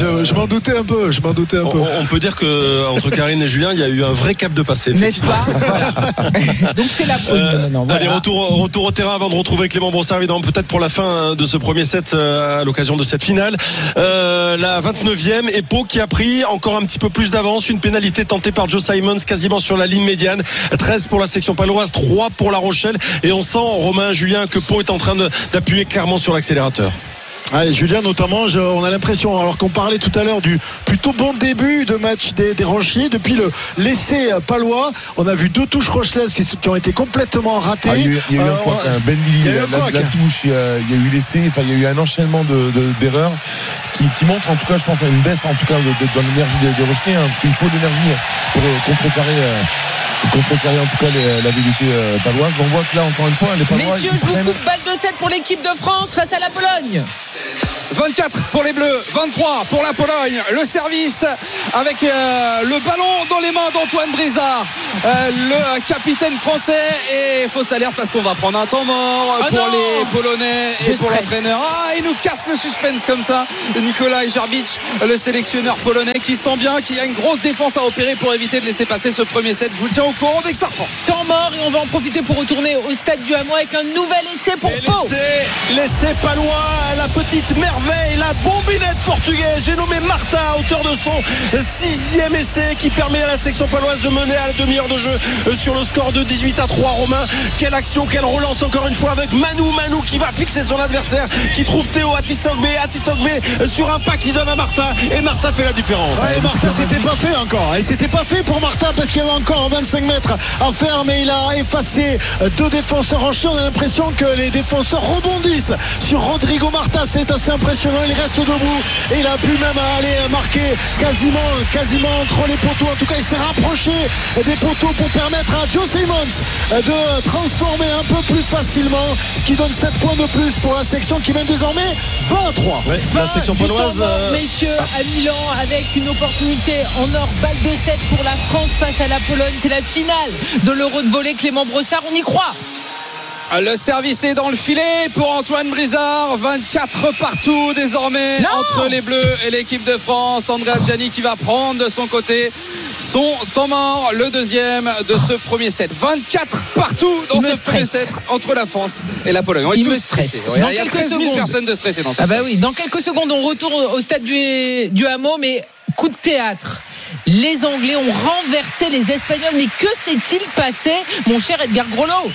je, je m'en doutais un peu. Je m'en doutais un on, peu. On peut dire que entre Karine et Julien, il y a eu un vrai cap de passé. N'est-ce pas? Donc c'est la prune euh, maintenant. Voilà. Allez, retour, retour au terrain avant de retrouver Clément Brossard, évidemment, peut-être pour la fin de ce premier set à l'occasion de cette finale. Euh, la vingt-neuvième, et Pau qui a pris encore un petit peu plus d'avance. Une pénalité tentée par Joe Simons quasiment sur la ligne médiane. treize pour la section paloise, trois pour La Rochelle. Et on sent, Romain, Julien, que Pau est en train de, d'appuyer clairement sur l'accélérateur. Ah, Julien notamment, je, on a l'impression, alors qu'on parlait tout à l'heure du plutôt bon début de match des, des Rochers, depuis le l'essai palois, on a vu deux touches rochelaises qui, qui ont été complètement ratées. Ah, il y a eu, il y a eu euh, un quoi, un Ben Lilly, la, la, la touche, il y, a, il y a eu l'essai, enfin il y a eu un enchaînement de, de, d'erreurs qui, qui montre en tout cas, je pense, à une baisse en tout cas de, de, dans l'énergie des, des Rochers, hein, parce qu'il faut de l'énergie pour contrecarrer. Euh, contrecarrer en tout cas les, la vérité euh, paloise. On voit que là encore une fois les Palois. Messieurs, je vous coupe balle de sept pour l'équipe de France face à la Pologne. vingt-quatre pour les Bleus, vingt-trois pour la Pologne. Le service avec euh, le ballon dans les mains d'Antoine Brizard, euh, le capitaine français. Et fausse alerte parce qu'on va prendre un temps mort oh pour non les Polonais et je pour stresse. L'entraîneur. Ah, il nous casse le suspense comme ça. Nicolas Jarbic, le sélectionneur polonais, qui sent bien qu'il y a une grosse défense à opérer pour éviter de laisser passer ce premier set. Je vous tiens au courant dès que ça reprend. Temps mort, et on va en profiter pour retourner au stade du Hameau avec un nouvel essai pour Pau. L'essai, l'essai palois, la petite merveille, la bombinette portugaise. J'ai nommé Marta à hauteur de son sixième essai qui permet à la section paloise de mener à la demi-heure de jeu sur le score de dix-huit à trois. Romain, quelle action, quelle relance encore une fois avec Manu Manu qui va fixer son adversaire, qui trouve Théo Atisogbe, Atisogbe sur un pas qui donne à Marta, et Marta fait la différence. Ouais, Marta, c'était pas fait encore, et c'était pas fait pour Marta parce qu'il y avait encore vingt-cinq mètres à faire, mais il a effacé deux défenseurs rochers. On a l'impression que les défenseurs rebondissent sur Rodrigo Marta, c'est assez impressionnant. Il reste debout et il a pu même aller marquer quasiment, quasiment entre les poteaux. En tout cas, il s'est rapproché des poteaux pour permettre à Joe Simons de transformer un peu plus facilement, ce qui donne sept points de plus pour la section qui mène désormais vingt à trois. Ouais, la section paloise, euh... messieurs, à Milan, avec une opportunité en or, balle de sept pour la France face à la Pologne. C'est la finale de l'Euro de volley. Clément Brossard, on y croit. Le service est dans le filet pour Antoine Brizard. vingt-quatre partout désormais non entre les Bleus et l'équipe de France. Andrea Gianni qui va prendre de son côté son temps mort, le deuxième de ce premier set. vingt-quatre partout dans ce premier set entre la France et la Pologne. On est Il tous me stresse. Ouais, il y a treize mille personnes de stressées dans cette ah bah oui, dans quelques secondes, on retourne au stade du, du Hameau, mais coup de théâtre. Les Anglais ont renversé les Espagnols. Mais que s'est-il passé, mon cher Edgar Grolot?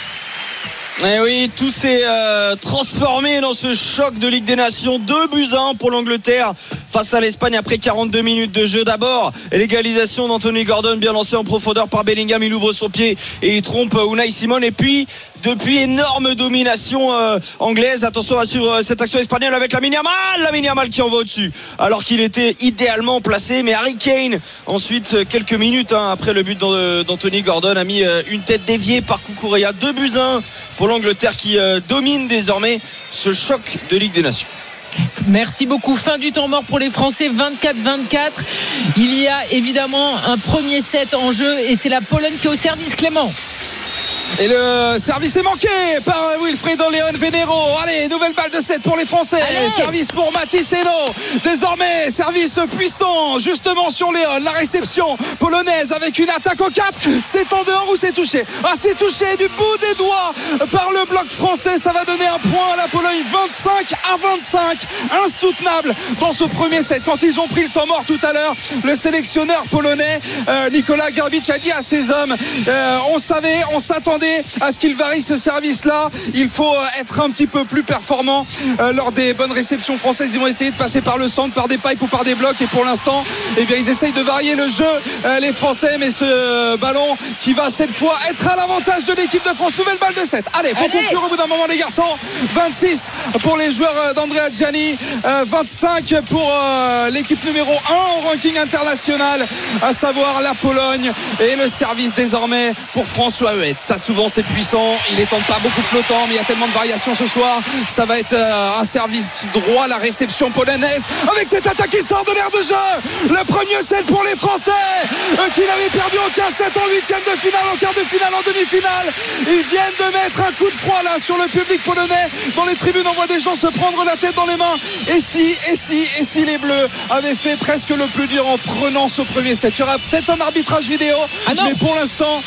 Eh oui, tout s'est euh, transformé dans ce choc de Ligue des Nations. Deux buts à un pour l'Angleterre face à l'Espagne après quarante-deux minutes de jeu. D'abord, l'égalisation d'Anthony Gordon, bien lancé en profondeur par Bellingham. Il ouvre son pied et il trompe Unai Simon. Et puis, depuis, énorme domination euh, anglaise. Attention sur euh, cette action espagnole avec Lamine Yamal. Lamine Yamal qui envoie au-dessus alors qu'il était idéalement placé. Mais Harry Kane, ensuite, quelques minutes hein, après le but d'Anthony Gordon, a mis euh, une tête déviée par Cucurella. Deux buts à un pour l'Angleterre qui euh, domine désormais ce choc de Ligue des Nations. Merci beaucoup. Fin du temps mort pour les Français, vingt-quatre vingt-quatre. Il y a évidemment un premier set en jeu et c'est la Pologne qui est au service. Clément. Et le service est manqué par Wilfredo Leon Venero. Allez, nouvelle balle de sept pour les Français. Allez. Service pour Mathis Hainaut. Désormais, service puissant justement sur Léon. La réception polonaise avec une attaque au quatre. C'est en dehors ou c'est touché? Ah, c'est touché du bout des doigts par le bloc français. Ça va donner un point à la Pologne. vingt-cinq à vingt-cinq. Insoutenable dans ce premier set. Quand ils ont pris le temps mort tout à l'heure, le sélectionneur polonais euh, Nicolas Garbic a dit à ses hommes euh, on savait, on s'attendait à ce qu'il varie ce service-là. Il faut être un petit peu plus performant euh, lors des bonnes réceptions françaises. Ils vont essayer de passer par le centre, par des pipes ou par des blocs. Et pour l'instant, eh bien, ils essayent de varier le jeu, euh, les Français. Mais ce euh, ballon qui va cette fois être à l'avantage de l'équipe de France. Nouvelle balle de sept. Allez, faut Allez. conclure au bout d'un moment, les garçons. vingt-six pour les joueurs d'Andrea Gianni, euh, vingt-cinq pour euh, l'équipe numéro un au ranking international, à savoir la Pologne. Et le service désormais pour François Huet. Ça se souvent c'est puissant, il est tente pas beaucoup flottant, mais il y a tellement de variations ce soir. Ça va être un service droit, la réception polonaise avec cette attaque qui sort de l'air de jeu. Le premier set pour les Français qui n'avaient perdu aucun set en huitième de finale, en quart de finale, en demi-finale. Ils viennent de mettre un coup de froid là sur le public polonais. Dans les tribunes on voit des gens se prendre la tête dans les mains. Et si, et si, et si les Bleus avaient fait presque le plus dur en prenant ce premier set. Il y aura peut-être un arbitrage vidéo, ah mais pour l'instant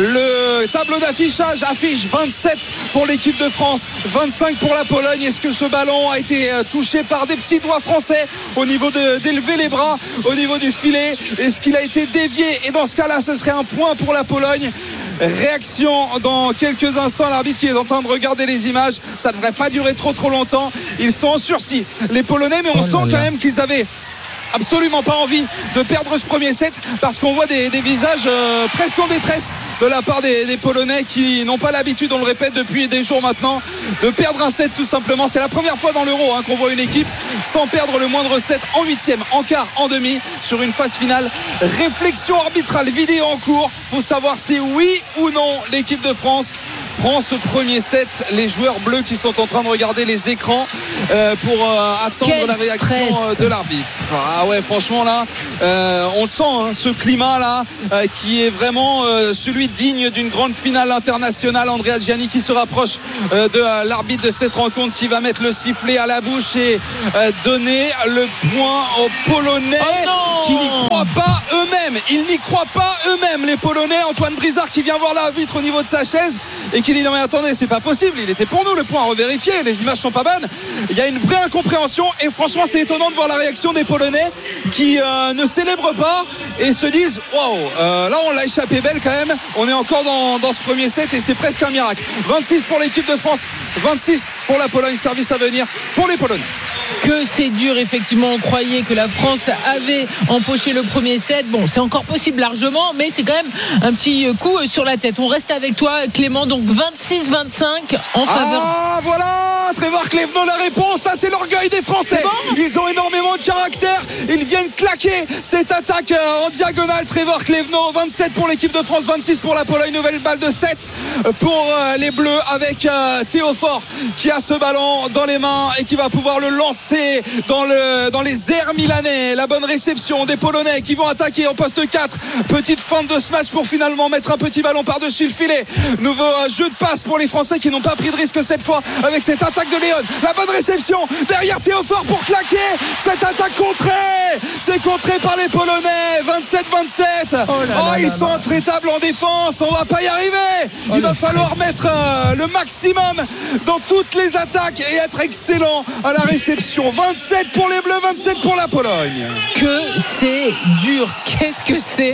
le tableau d'affichage affiche vingt-sept pour l'équipe de France, vingt-cinq pour la Pologne. Est-ce que ce ballon a été touché par des petits doigts français au niveau de, d'élever les bras au niveau du filet? Est-ce qu'il a été dévié? Et dans ce cas-là ce serait un point pour la Pologne. Réaction dans quelques instants, l'arbitre qui est en train de regarder les images. Ça ne devrait pas durer trop trop longtemps. Ils sont en sursis les Polonais, mais on oh sent quand même qu'ils avaient absolument pas envie de perdre ce premier set, parce qu'on voit des, des visages euh, presque en détresse de la part des, des Polonais qui n'ont pas l'habitude, on le répète depuis des jours maintenant, de perdre un set tout simplement. C'est la première fois dans l'Euro hein, qu'on voit une équipe sans perdre le moindre set en huitième, en quart, en demi sur une phase finale. Réflexion arbitrale vidéo en cours pour savoir si oui ou non l'équipe de France prend ce premier set. Les joueurs bleus qui sont en train de regarder les écrans euh, pour euh, attendre Quel la réaction euh, de l'arbitre. Ah ouais, franchement là euh, on le sent hein, ce climat là euh, qui est vraiment euh, celui digne d'une grande finale internationale. Andrea Gianni qui se rapproche euh, de euh, l'arbitre de cette rencontre, qui va mettre le sifflet à la bouche et euh, donner le point aux Polonais oh qui n'y croient pas eux-mêmes. Ils n'y croient pas eux-mêmes les Polonais. Antoine Brizard qui vient voir l'arbitre au niveau de sa chaise et qui dit non mais attendez, c'est pas possible, il était pour nous le point, à revérifier, les images sont pas bonnes. Il y a une vraie incompréhension et franchement c'est étonnant de voir la réaction des Polonais qui euh, ne célèbrent pas et se disent waouh, euh, là on l'a échappé belle quand même, on est encore dans, dans ce premier set et c'est presque un miracle. vingt-six pour l'équipe de France, vingt-six pour la Pologne, service à venir pour les Polonais. Que c'est dur, effectivement. On croyait que la France avait empoché le premier set. Bon, c'est encore possible largement, mais c'est quand même un petit coup sur la tête. On reste avec toi, Clément. Donc vingt-six vingt-cinq en faveur. Ah voilà, Trevor Clevenot, la réponse. Ça, c'est l'orgueil des Français. Bon, ils ont énormément de caractère. Ils viennent claquer cette attaque en diagonale. Trevor Clevenot, vingt-sept pour l'équipe de France, vingt-six pour la Pologne. Nouvelle balle de sept pour les Bleus avec Théo Fort qui a ce ballon dans les mains et qui va pouvoir le lancer dans, le, dans les airs milanais. La bonne réception des Polonais qui vont attaquer en poste quatre. Petite feinte de ce match pour finalement mettre un petit ballon par-dessus le filet. Nouveau jeu de passe pour les Français qui n'ont pas pris de risque cette fois avec cette attaque de Léon. La bonne réception derrière Théo Fort pour claquer cette attaque contrée. C'est contré par les Polonais. vingt-sept vingt-sept. Oh, là oh là ils là sont là. Intraitables en défense. On va pas y arriver. Il oh, va falloir stress. mettre euh, le maximum dans toutes les attaques et être excellent à la réception. vingt-sept pour les Bleus, vingt-sept pour la Pologne. Que c'est dur. Qu'est-ce que c'est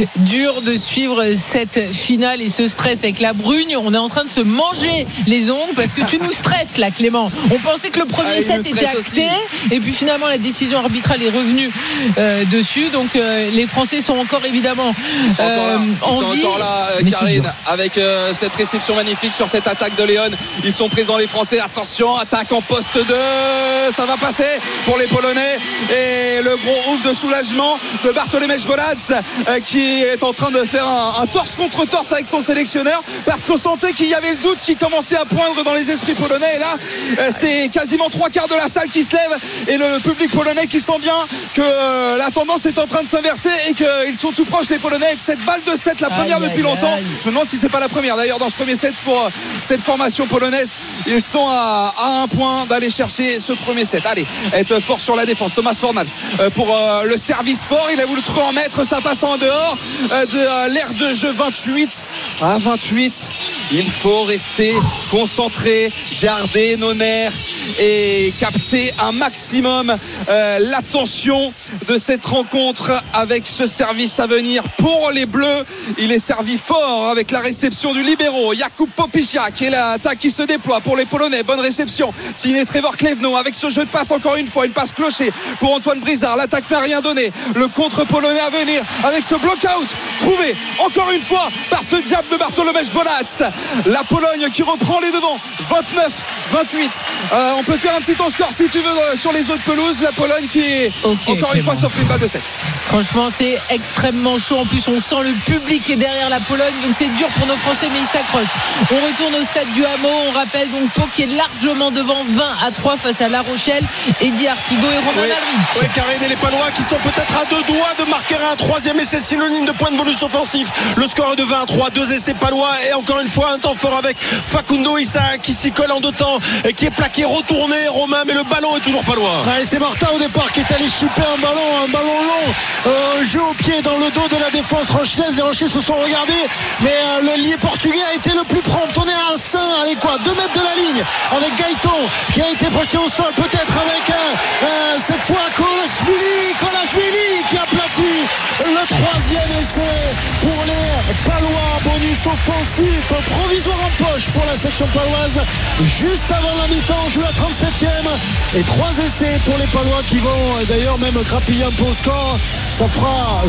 dur de suivre cette finale et ce stress avec la Brugne. On est en train de se manger les ongles parce que tu nous stresses là, Clément. On pensait que le premier ah, set était acté aussi. Et puis finalement la décision arbitrale est revenue euh, dessus. Donc euh, les Français sont encore évidemment euh, en vie. Ils sont encore là, euh, Karine, avec euh, cette réception magnifique sur cette attaque de Léon. Ils sont présents les Français. Attention, attaque en poste deux. Ça va passer pour les Polonais. Et le gros ouf de soulagement de Bartolomej Bolac euh, qui est en train de faire un, un torse contre torse avec son sélectionneur parce qu'on sentait qu'il y avait le doute qui commençait à poindre dans les esprits polonais. Et là, euh, c'est quasiment trois quarts de la salle qui se lève et le public polonais qui sent bien que euh, la tendance est en train de s'inverser et qu'ils sont tout proches les Polonais avec cette balle de sept, la première aïe, depuis aïe, longtemps. Aïe. Je me demande si c'est pas la première d'ailleurs dans ce premier set pour euh, cette formation polonaise. Ils sont à, à un point d'aller chercher ce premier set. Allez, être fort sur la défense. Thomas Fornals euh, pour euh, le service fort. Il a voulu trop en mettre, ça passe en dehors euh, de euh, l'aire de jeu. Vingt-huit à vingt-huit. Il faut rester concentré, garder nos nerfs et capter un maximum euh, l'attention de cette rencontre avec ce service à venir pour les Bleus. Il est servi fort avec la réception du libéro Jakub Popisiak et l'attaque qui se déploie pour les Polonais. Bonne réception signé Trevor Clevenot avec ce jeu de passe encore une fois, une passe clochée pour Antoine Brizard. L'attaque n'a rien donné. Le contre polonais à venir avec ce block-out trouvé encore une fois par ce diable de Bartolomeusz Bolac. La Pologne qui reprend les devants, vingt-neuf vingt-huit. Euh, on peut faire un petit temps score si tu veux euh, sur les autres pelouses. La Pologne qui est okay, encore Clément. Une fois sur une balle de sept. Franchement, c'est extrêmement chaud. En plus, on sent le public est derrière la Pologne, donc c'est dur pour nos Français, mais ils s'accrochent. On retourne au stade du Hameau. On rappelle donc Pau qui est largement devant, vingt à trois face à La Rochelle. Eddie Artigo et Romain oui. Malric. Oui, Karine et les Palois qui sont peut-être à deux doigts de marquer un troisième essai synonyme de point de bonus offensif. Le score est de vingt à trois, deux essais palois et encore une fois un temps fort avec Facundo Issa qui s'y colle en deux temps et qui est plaqué, retourné Romain, mais le ballon est toujours palois. Ah, et c'est Martin au départ qui est allé chipper un ballon, un ballon long, euh, jeu au pied dans le dos de la défense rochelaise. Les Rochelais se sont regardés, mais euh, le lié portugais a été le plus prompt. On est à cinq, allez quoi, deux mètres de la ligne avec Gaëton qui a été projeté au sol, peut-être avec euh, euh, cette fois Kolashvili, Kolashvili qui a aplati le troisième essai pour les Palois. Bonus offensif provisoire en poche pour la section paloise juste avant la mi-temps, joué à trente-septième et trois essais pour les Palois qui vont d'ailleurs même grappiller un peu au score. Ça fera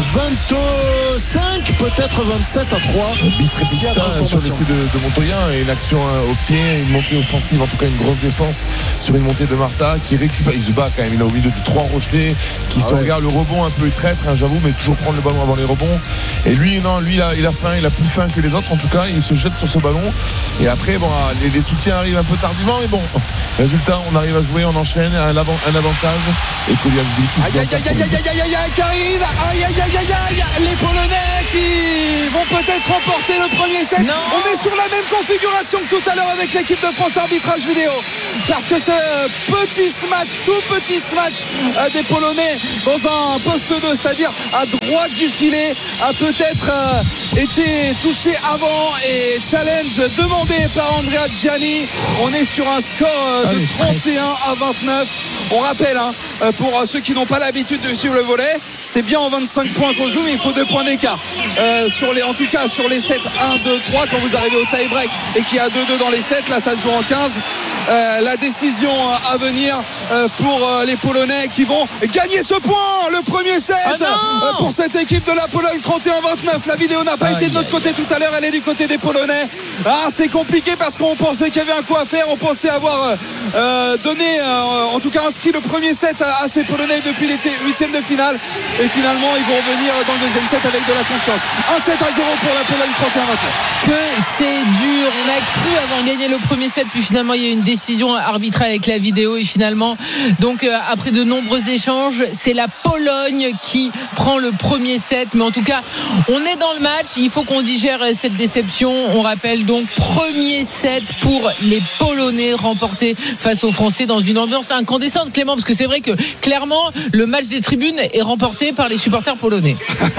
vingt-cinq, peut-être vingt-sept à trois. Bis repetita sur l'essai de, de Montoya et une action au pied, une montée offensive, en tout cas une grosse défense sur une montée de Martha qui récupère. Il se bat quand même, il est au milieu de trois Rochelais qui ah se ouais. regarde le rebond un peu traître, hein, j'avoue, mais toujours prendre le ballon avant les rebonds. Et lui, non, lui il a, il a faim, il a plus faim que les autres, en tout cas, il se jette sur ce ballon. Et après, bon, les, les soutiens arrivent un peu tardivement, mais bon, résultat, on arrive à jouer, on enchaîne, un, avant, un avantage. Et Kolashvili qui aïe, aïe, aïe, aïe, aïe, aïe, aïe, aïe, Karine, aïe, aïe, aïe, aïe, aïe, les Polonais qui vont peut-être remporter le premier set. Non. On est sur la même configuration que tout à l'heure avec l'équipe de France arbitrage vidéo. Parce que ce petit smash, tout petit smash euh, des Polonais dans un poste deux, c'est-à-dire à droite du filet, a peut-être euh, été touché avant et challenge demandé par Andrea Gianni. On est sur un score euh, de trente et un à vingt-neuf. On rappelle, hein, pour ceux qui n'ont pas l'habitude de suivre le volley, c'est bien en vingt-cinq points qu'on joue, mais il faut deux points d'écart. Euh, sur les, en tout cas, sur les sets un, deux, trois, quand vous arrivez au tie-break et qu'il y a deux deux dans les sets, là ça se joue en quinze. Euh, la décision à venir euh, pour euh, les Polonais qui vont gagner ce point, le premier set oh euh, pour cette équipe de la Pologne, trente et un vingt-neuf. La vidéo n'a pas ah, été de notre côté tout à l'heure, elle est du côté des Polonais. Ah, c'est compliqué parce qu'on pensait qu'il y avait un coup à faire, on pensait avoir euh, donné euh, en tout cas inscrit le premier set à, à ces Polonais depuis les huitièmes de finale, et finalement ils vont revenir dans le deuxième set avec de la confiance. Un set à zéro pour la Pologne, trente et un vingt-neuf. Que c'est dur, on a cru avoir gagné le premier set, puis finalement il y a une décision arbitrale avec la vidéo et finalement donc euh, après de nombreux échanges, c'est la Pologne qui prend le premier set. Mais en tout cas on est dans le match, il faut qu'on digère cette déception. On rappelle donc premier set pour les Polonais remporté face aux Français dans une ambiance incandescente, Clément, parce que c'est vrai que clairement le match des tribunes est remporté par les supporters polonais.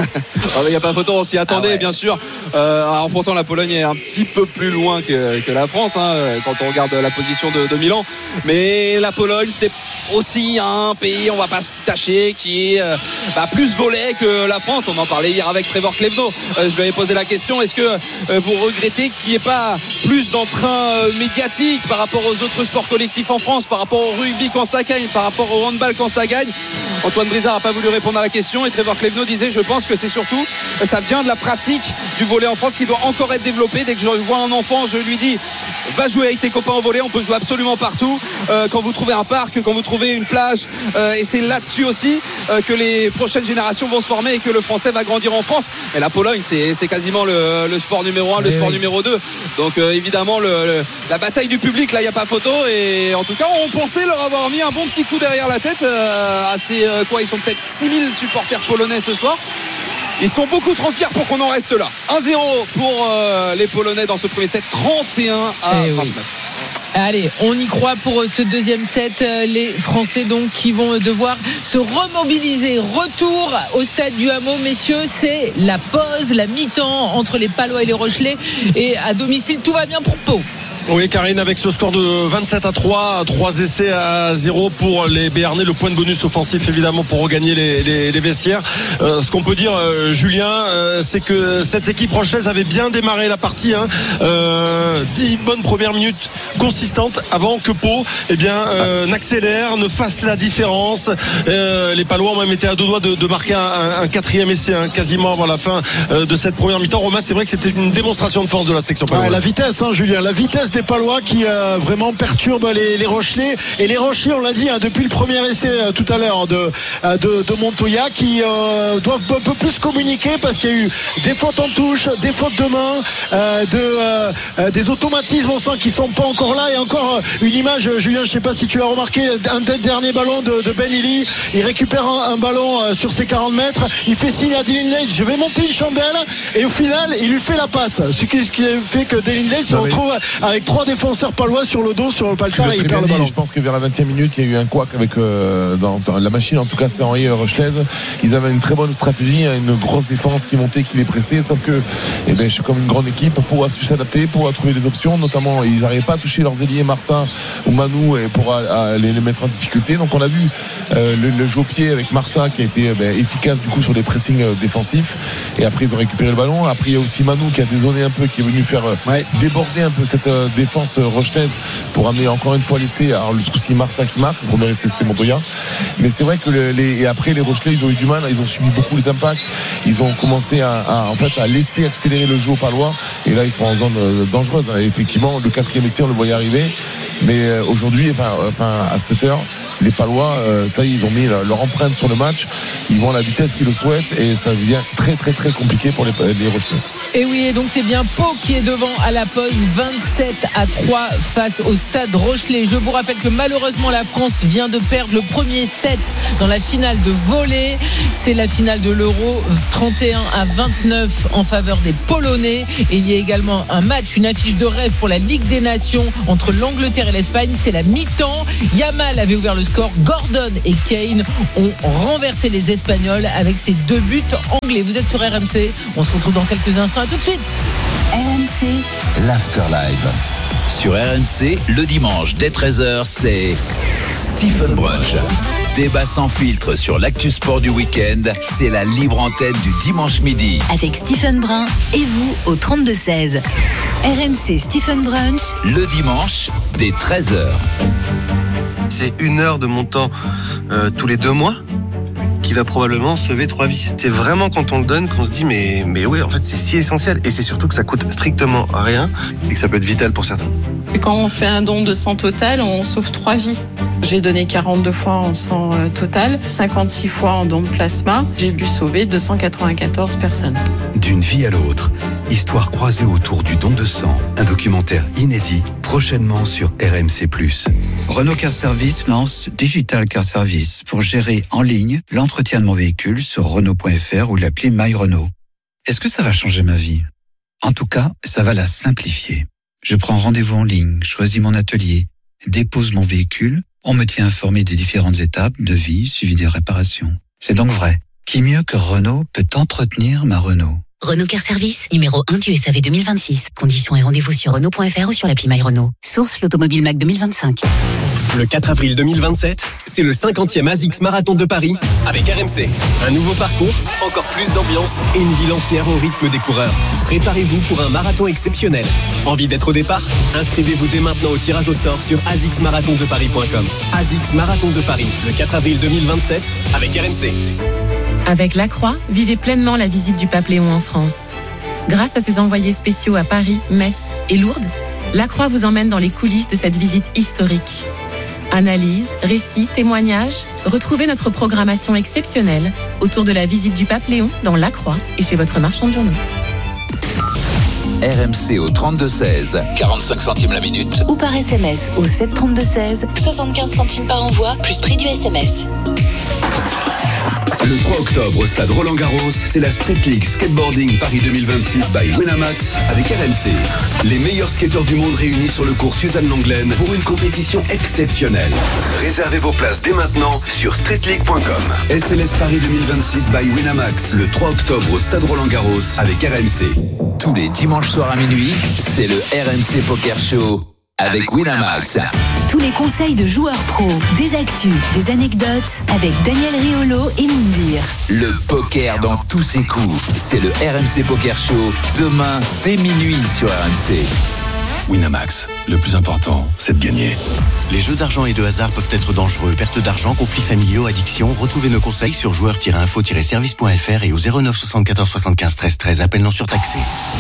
Il n'y a pas photo, on s'y attendait ah ouais. bien sûr. Euh, alors pourtant la Pologne est un petit peu plus loin que, que la France hein, quand on regarde la position de, de Milan, mais la Pologne c'est aussi un pays, on va pas se cacher, qui est euh, bah, plus volet que la France. On en parlait hier avec Trevor Clevno, euh, je lui avais posé la question, est-ce que euh, vous regrettez qu'il n'y ait pas plus d'entrain euh, médiatique par rapport aux autres sports collectifs en France, par rapport au rugby quand ça gagne, par rapport au handball quand ça gagne? Antoine Brizard n'a pas voulu répondre à la question et Trevor Clevno disait je pense que c'est surtout ça vient de la pratique du volley en France qui doit encore être développé. Dès que je vois un enfant je lui dis va jouer avec tes copains au volley, on peut jouer absolument partout, euh, quand vous trouvez un parc, quand vous trouvez une plage, euh, et c'est là-dessus aussi euh, que les prochaines générations vont se former et que le français va grandir en France. Mais la Pologne c'est, c'est quasiment le, le sport numéro un, le et sport oui. numéro deux, donc euh, évidemment le, le, la bataille du public là il n'y a pas photo, et en tout cas on pensait leur avoir mis un bon petit coup derrière la tête, euh, assez euh, quoi, ils sont peut-être six mille supporters polonais ce soir. Ils sont beaucoup trop fiers pour qu'on en reste là. un zéro pour euh, les Polonais dans ce premier set, trente et un à vingt-neuf. Oui. Allez, on y croit pour ce deuxième set. Les Français donc qui vont devoir se remobiliser. Retour au stade du Hameau, messieurs, c'est la pause, la mi-temps entre les Palois et les Rochelais. Et à domicile, tout va bien pour Pau. Oui, Karine, avec ce score de vingt-sept à trois, trois essais à zéro pour les Béarnais, le point de bonus offensif évidemment pour regagner les, les, les vestiaires. Euh, ce qu'on peut dire, euh, Julien, euh, c'est que cette équipe rochelaise avait bien démarré la partie. Hein. Euh, dix bonnes premières minutes consistantes avant que Pau eh bien, euh, n'accélère, ne fasse la différence. Euh, les Palois ont même été à deux doigts de, de marquer un, un, un quatrième essai hein, quasiment avant la fin euh, de cette première mi-temps. Romain, c'est vrai que c'était une démonstration de force de la section paloise. Ouais, la vitesse, hein, Julien, la vitesse des Palois qui euh, vraiment perturbe les, les Rochelais. Et les Rochelais, on l'a dit hein, depuis le premier essai euh, tout à l'heure de, euh, de, de Montoya, qui euh, doivent un peu plus communiquer parce qu'il y a eu des fautes en touche, des fautes de main, euh, de, euh, des automatismes, on sent qu'ils sont pas encore là. Et encore une image, Julien, je sais pas si tu l'as remarqué, un des derniers ballons de, de Ben Illy, il récupère un, un ballon euh, sur ses quarante mètres, il fait signe à Dylan Lane, je vais monter une chandelle, et au final il lui fait la passe, ce qui, ce qui fait que Dylan Lane se retrouve avec trois défenseurs palois sur le dos, sur le paltar, et il perd le ballon. Je pense que vers la vingtième minute il y a eu un couac avec euh, dans, dans la machine, en tout cas c'est Henri Rochelaise. Ils avaient une très bonne stratégie, une grosse défense qui montait, qui les pressait, sauf que eh ben, comme une grande équipe, pour su s'adapter, pour trouver des options, notamment ils n'arrivaient pas à toucher leurs ailiers Martin ou Manu et pour à, à les, les mettre en difficulté. Donc on a vu euh, le, le jeu au pied avec Martin qui a été ben, efficace du coup sur les pressings euh, défensifs, et après ils ont récupéré le ballon. Après il y a aussi Manu qui a dézonné un peu, qui est venu faire euh, ouais. déborder un peu cette euh, défense euh, rochelaise pour amener encore une fois l'essai. Alors le souci Martin qui marque, le premier essai c'était Montoya, mais c'est vrai que le, les, et après les Rochelais ils ont eu du mal, ils ont subi beaucoup les impacts, ils ont commencé à, à, en fait, à laisser accélérer le jeu aux Palois, et là ils sont en zone euh, dangereuse. Et effectivement le quatrième essai on le voyait arriver, mais euh, aujourd'hui enfin, enfin à sept heures les Palois euh, ça y est, ils ont mis leur empreinte sur le match, ils vont à la vitesse qu'ils le souhaitent, et ça devient très très très compliqué pour les, les Rochelais. Et oui, et donc c'est bien Pau qui est devant à la pause, vingt-sept à trois face au Stade Rochelais. Je vous rappelle que malheureusement la France vient de perdre le premier set dans la finale de volley. C'est la finale de l'Euro, trente et un à vingt-neuf en faveur des Polonais. Et il y a également un match, une affiche de rêve pour la Ligue des Nations entre l'Angleterre et l'Espagne. C'est la mi-temps. Yamal avait ouvert le score. Gordon et Kane ont renversé les Espagnols avec ces deux buts anglais. Vous êtes sur R M C. On se retrouve dans quelques instants. À tout de suite. R M C, l'Afterlive. Sur R M C, le dimanche dès treize heures, c'est Stephen Brunch. Débat sans filtre sur l'actu sport du week-end. C'est la libre antenne du dimanche midi. Avec Stephen Brun et vous au trente-deux seize. R M C Stephen Brunch. Le dimanche dès treize heures. C'est une heure de mon temps euh, tous les deux mois qui va probablement sauver trois vies. C'est vraiment quand on le donne qu'on se dit mais, mais oui, en fait c'est si essentiel, et c'est surtout que ça coûte strictement rien et que ça peut être vital pour certains. Et quand on fait un don de sang total, on sauve trois vies. J'ai donné quarante-deux fois en sang euh, total, cinquante-six fois en don de plasma. J'ai dû sauver deux cent quatre-vingt-quatorze personnes. D'une vie à l'autre, histoire croisée autour du don de sang, un documentaire inédit, prochainement sur R M C plus. Renault Car Service lance Digital Car Service pour gérer en ligne l'entretien de mon véhicule sur Renault point F R ou l'appli My Renault. Est-ce que ça va changer ma vie ? En tout cas, ça va la simplifier. Je prends rendez-vous en ligne, choisis mon atelier, dépose mon véhicule, on me tient informé des différentes étapes de vie suivi des réparations. C'est donc vrai. Qui mieux que Renault peut entretenir ma Renault ? Renault Car Service, numéro un du S A V deux mille vingt-six. Conditions et rendez-vous sur Renault point F R ou sur l'appli My Renault. Source l'Automobile Mac deux mille vingt-cinq. Le quatre avril deux mille vingt-sept, c'est le cinquantième ASICS Marathon de Paris avec R M C. Un nouveau parcours, encore plus d'ambiance et une ville entière au rythme des coureurs. Préparez-vous pour un marathon exceptionnel. Envie d'être au départ ? Inscrivez-vous dès maintenant au tirage au sort sur asics marathon de paris point com. ASICS Marathon de Paris, le quatre avril deux mille vingt-sept avec R M C. Avec La Croix, vivez pleinement la visite du pape Léon en France. Grâce à ses envoyés spéciaux à Paris, Metz et Lourdes, La Croix vous emmène dans les coulisses de cette visite historique. Analyse, récits, témoignages, retrouvez notre programmation exceptionnelle autour de la visite du pape Léon dans La Croix et chez votre marchand de journaux. R M C au trente-deux seize, quarante-cinq centimes la minute. Ou par S M S au sept trente-deux seize, soixante-quinze centimes par envoi, plus prix du S M S. Le trois octobre au stade Roland-Garros, c'est la Street League Skateboarding Paris deux mille vingt-six by Winamax avec R M C. Les meilleurs skateurs du monde réunis sur le cours Suzanne Lenglen pour une compétition exceptionnelle. Réservez vos places dès maintenant sur street league point com. S L S Paris deux mille vingt-six by Winamax, le trois octobre au stade Roland-Garros avec R M C. Tous les dimanches soirs à minuit, c'est le R M C Poker Show avec Winamax. Tous les conseils de joueurs pros, des actus, des anecdotes avec Daniel Riolo et Moundir. Le poker dans tous ses coups, c'est le R M C Poker Show demain dès minuit sur R M C. Winamax, le plus important, c'est de gagner. Les jeux d'argent et de hasard peuvent être dangereux. Perte d'argent, conflits familiaux, addiction. Retrouvez nos conseils sur joueurs tiret info tiret service point f r et au zéro neuf soixante-quatorze soixante-quinze treize treize. Appel non surtaxé.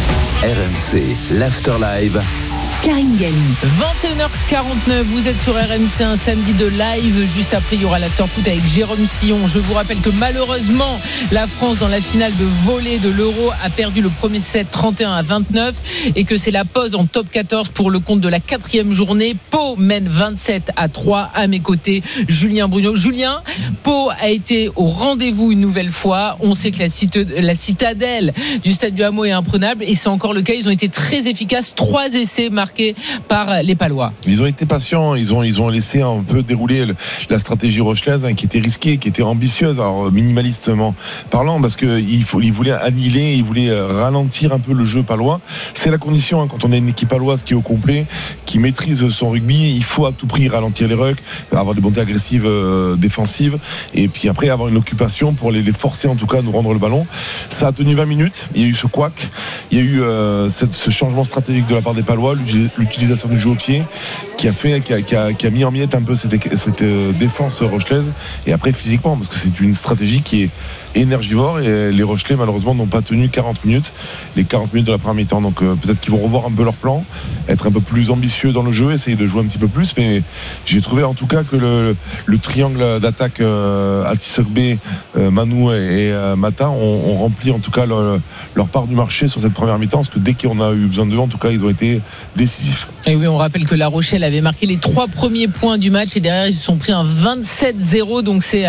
R M C, l'After Live. Karine Galli. vingt et une heures quarante-neuf, vous êtes sur R M C, un samedi de live. Juste après, il y aura l'After Foot avec Jérôme Sillon. Je vous rappelle que malheureusement, la France, dans la finale de volley de l'Euro, a perdu le premier set trente et un à vingt-neuf et que c'est la pause en top quatorze pour le compte de la quatrième journée. Pau mène vingt-sept à trois. À mes côtés, Julien Bruno. Julien, Pau a été au rendez-vous une nouvelle fois. On sait que la, cite- la citadelle du Stade du Hameau est imprenable et c'est encore le cas. Ils ont été très efficaces. Trois essais marqués par les Palois. Ils ont été patients, ils ont, ils ont laissé un peu dérouler le, la stratégie rochelaise hein, qui était risquée, qui était ambitieuse, alors minimalistement parlant, parce qu'ils ils voulaient annihiler, ils voulaient ralentir un peu le jeu palois. C'est la condition hein, quand on a une équipe paloise qui est au complet, qui maîtrise son rugby, il faut à tout prix ralentir les rucks, avoir des montées agressives euh, défensives, et puis après avoir une occupation pour les, les forcer en tout cas à nous rendre le ballon. Ça a tenu vingt minutes, il y a eu ce couac, il y a eu euh, cette, ce changement stratégique de la part des Palois, l'utilisation du jeu au pied qui a fait qui a, qui a, qui a mis en miettes un peu cette, cette défense rochelaise et après physiquement parce que c'est une stratégie qui est énergivore et les Rochelais malheureusement n'ont pas tenu quarante minutes les quarante minutes de la première mi-temps donc euh, peut-être qu'ils vont revoir un peu leur plan, être un peu plus ambitieux dans le jeu, essayer de jouer un petit peu plus, mais j'ai trouvé en tout cas que le, le triangle d'attaque euh, Atisogbe, euh, Manu et, et euh, Mata ont, ont rempli en tout cas leur, leur part du marché sur cette première mi-temps parce que dès qu'on a eu besoin d'eux en tout cas ils ont été décisifs. Et oui, on rappelle que La Rochelle avait marqué les trois premiers points du match et derrière ils se sont pris un vingt-sept zéro, donc c'est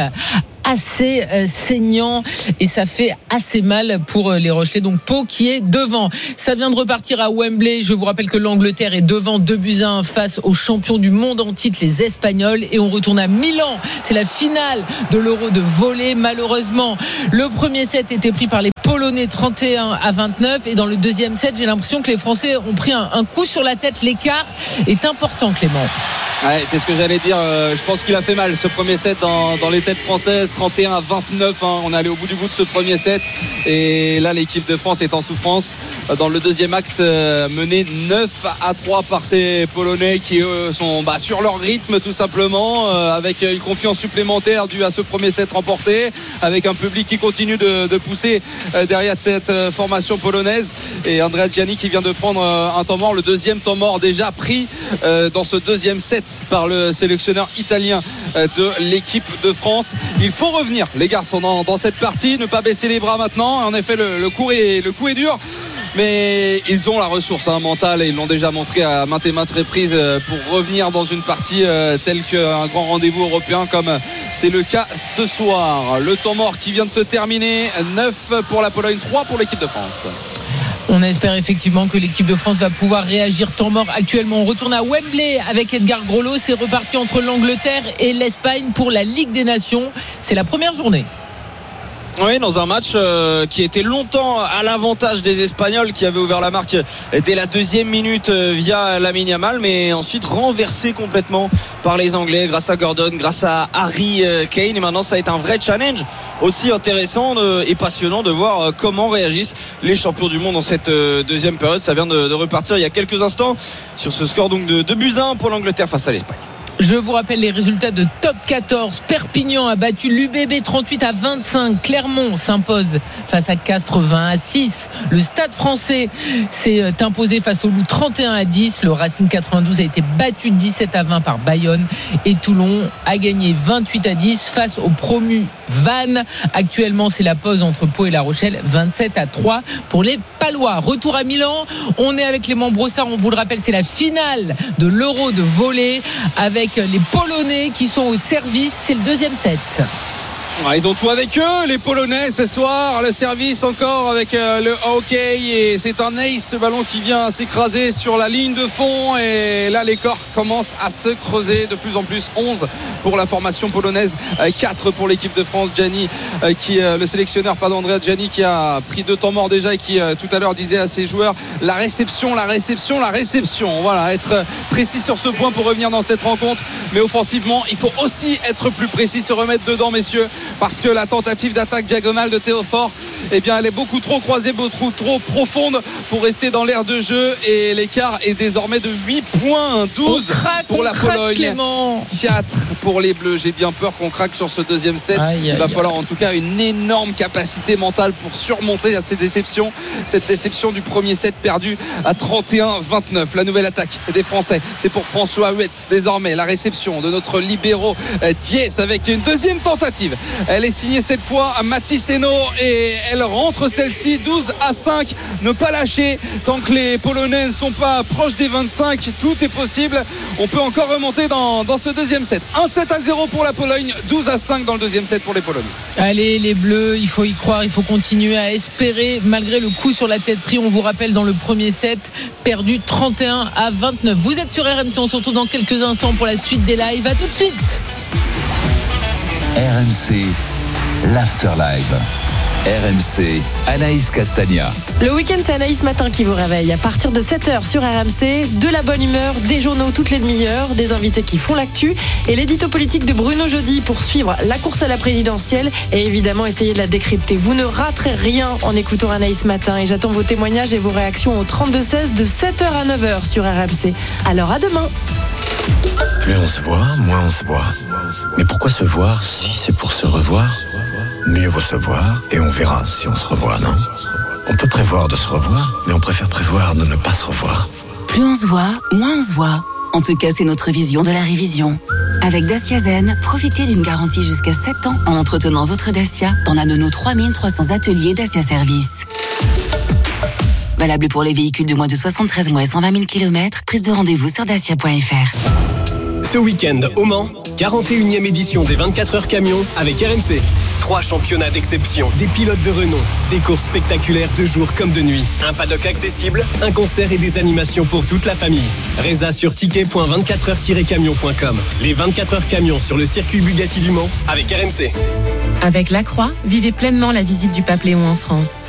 assez euh, saignant et ça fait assez mal pour euh, les Rochelais. Donc Pau qui est devant. Ça vient de repartir à Wembley. Je vous rappelle que l'Angleterre est devant deux buts à un face aux champions du monde en titre, les Espagnols. Et on retourne à Milan. C'est la finale de l'Euro de volley. Malheureusement, le premier set était pris par les Polonais trente et un à vingt-neuf. Et dans le deuxième set, j'ai l'impression que les Français ont pris un, un coup sur la tête. L'écart est important, Clément. Ouais, c'est ce que j'allais dire. Euh, je pense qu'il a fait mal ce premier set dans, dans les têtes françaises. trente et un à vingt-neuf. Hein. On est allé au bout du bout de ce premier set. Et là, l'équipe de France est en souffrance. Dans le deuxième acte, euh, mené neuf à trois par ces Polonais qui eux, sont bah, sur leur rythme tout simplement, euh, avec une confiance supplémentaire due à ce premier set remporté, avec un public qui continue de, de pousser euh, derrière cette euh, formation polonaise. Et Andrea Gianni qui vient de prendre euh, un temps mort, le deuxième temps mort déjà pris euh, dans ce deuxième set par le sélectionneur italien de l'équipe de France. Il faut revenir les garçons dans, dans cette partie, ne pas baisser les bras maintenant. En effet le, le, coup, est, le coup est dur, mais ils ont la ressource hein, mentale et ils l'ont déjà montré à maintes et maintes reprises pour revenir dans une partie euh, telle qu'un grand rendez-vous européen comme c'est le cas ce soir. Le temps mort qui vient de se terminer, neuf pour la Pologne, trois pour l'équipe de France. On espère effectivement que l'équipe de France va pouvoir réagir. Temps mort actuellement. On retourne à Wembley avec Edgar Grolot. C'est reparti entre l'Angleterre et l'Espagne pour la Ligue des Nations. C'est la première journée. Oui, dans un match euh, qui était longtemps à l'avantage des Espagnols qui avaient ouvert la marque dès la deuxième minute euh, via Lamine Yamal, mais ensuite renversé complètement par les Anglais grâce à Gordon, grâce à Harry euh, Kane. Et maintenant ça va être un vrai challenge aussi intéressant de, et passionnant de voir euh, comment réagissent les champions du monde dans cette euh, deuxième période. Ça vient de, de repartir il y a quelques instants sur ce score donc de deux buts à un pour l'Angleterre face à l'Espagne. Je vous rappelle les résultats de top quatorze. Perpignan a battu l'U B B trente-huit à vingt-cinq. Clermont s'impose face à Castres vingt à six. Le Stade Français s'est imposé face au Loup trente et un à dix. Le Racing quatre-vingt-douze a été battu dix-sept à vingt par Bayonne. Et Toulon a gagné vingt-huit à dix face au promu Vannes. Actuellement, c'est la pause entre Pau et La Rochelle. vingt-sept à trois pour les Palois. Retour à Milan. On est avec Clément Brossard. On vous le rappelle, c'est la finale de l'Euro de volley avec les Polonais qui sont au service. C'est le deuxième set. Ouais, ils ont tout avec eux, les Polonais ce soir. Le service encore avec euh, le hockey et c'est un ace, ce ballon qui vient s'écraser sur la ligne de fond et là l'écart commence à se creuser de plus en plus. Onze pour la formation polonaise, quatre pour l'équipe de France. Gianni euh, qui euh, le sélectionneur pardon Andrea Gianni qui a pris deux temps morts déjà et qui euh, tout à l'heure disait à ses joueurs la réception, la réception, la réception. Voilà, être précis sur ce point pour revenir dans cette rencontre. Mais offensivement, il faut aussi être plus précis, se remettre dedans, messieurs, parce que la tentative d'attaque diagonale de Théophore, eh bien, elle est beaucoup trop croisée, beaucoup trop profonde pour rester dans l'aire de jeu et l'écart est désormais de huit points, douze craque, pour la craque, Pologne, Clément. quatre pour les Bleus. J'ai bien peur qu'on craque sur ce deuxième set. Aïe, il va aïe, falloir en tout cas une énorme capacité mentale pour surmonter à ces déceptions, cette déception du premier set perdu à trente et un vingt-neuf. La nouvelle attaque des Français, c'est pour François Huetz désormais. La réception de notre libéro Thiès avec une deuxième tentative. Elle est signée cette fois à Mathis Henault et elle rentre celle-ci douze à cinq. Ne pas lâcher tant que les Polonais ne sont pas proches des vingt-cinq. Tout est possible. On peut encore remonter dans, dans ce deuxième set. un sept à zéro pour la Pologne, douze à cinq dans le deuxième set pour les Polonais. Allez les Bleus, il faut y croire, il faut continuer à espérer malgré le coup sur la tête pris. On vous rappelle dans le premier set perdu trente et un à vingt-neuf. Vous êtes sur R M C, on se retrouve dans quelques instants pour la suite des lives. À tout de suite. R M C, l'After Live. R M C, Anaïs Castagna. Le week-end, c'est Anaïs Matin qui vous réveille. À partir de sept heures sur R M C, de la bonne humeur, des journaux toutes les demi-heures, des invités qui font l'actu et l'édito politique de Bruno Jeudi pour suivre la course à la présidentielle et évidemment essayer de la décrypter. Vous ne raterez rien en écoutant Anaïs Matin et j'attends vos témoignages et vos réactions au trente-deux seize de sept heures à neuf heures sur R M C. Alors à demain. Plus on se voit, moins on se voit. Mais pourquoi se voir si c'est pour se revoir ? Mieux vaut se voir et on verra si on se revoit, non ? On peut prévoir de se revoir, mais on préfère prévoir de ne pas se revoir. Plus on se voit, moins on se voit. En tout cas, c'est notre vision de la révision. Avec Dacia Zen, profitez d'une garantie jusqu'à sept ans en entretenant votre Dacia dans l'un de nos trois mille trois cents ateliers Dacia Service. Valable pour les véhicules de moins de soixante-treize mois et cent vingt mille kilomètres. Prise de rendez-vous sur dacia point f r. Ce week-end, au Mans, quarante et unième édition des vingt-quatre heures camions avec R M C. Trois championnats d'exception, des pilotes de renom, des courses spectaculaires de jour comme de nuit, un paddock accessible, un concert et des animations pour toute la famille. Résa sur ticket point vingt-quatre heures tiret camion point com. Les vingt-quatre heures camions sur le circuit Bugatti du Mans avec R M C. Avec La Croix, vivez pleinement la visite du pape Léon en France.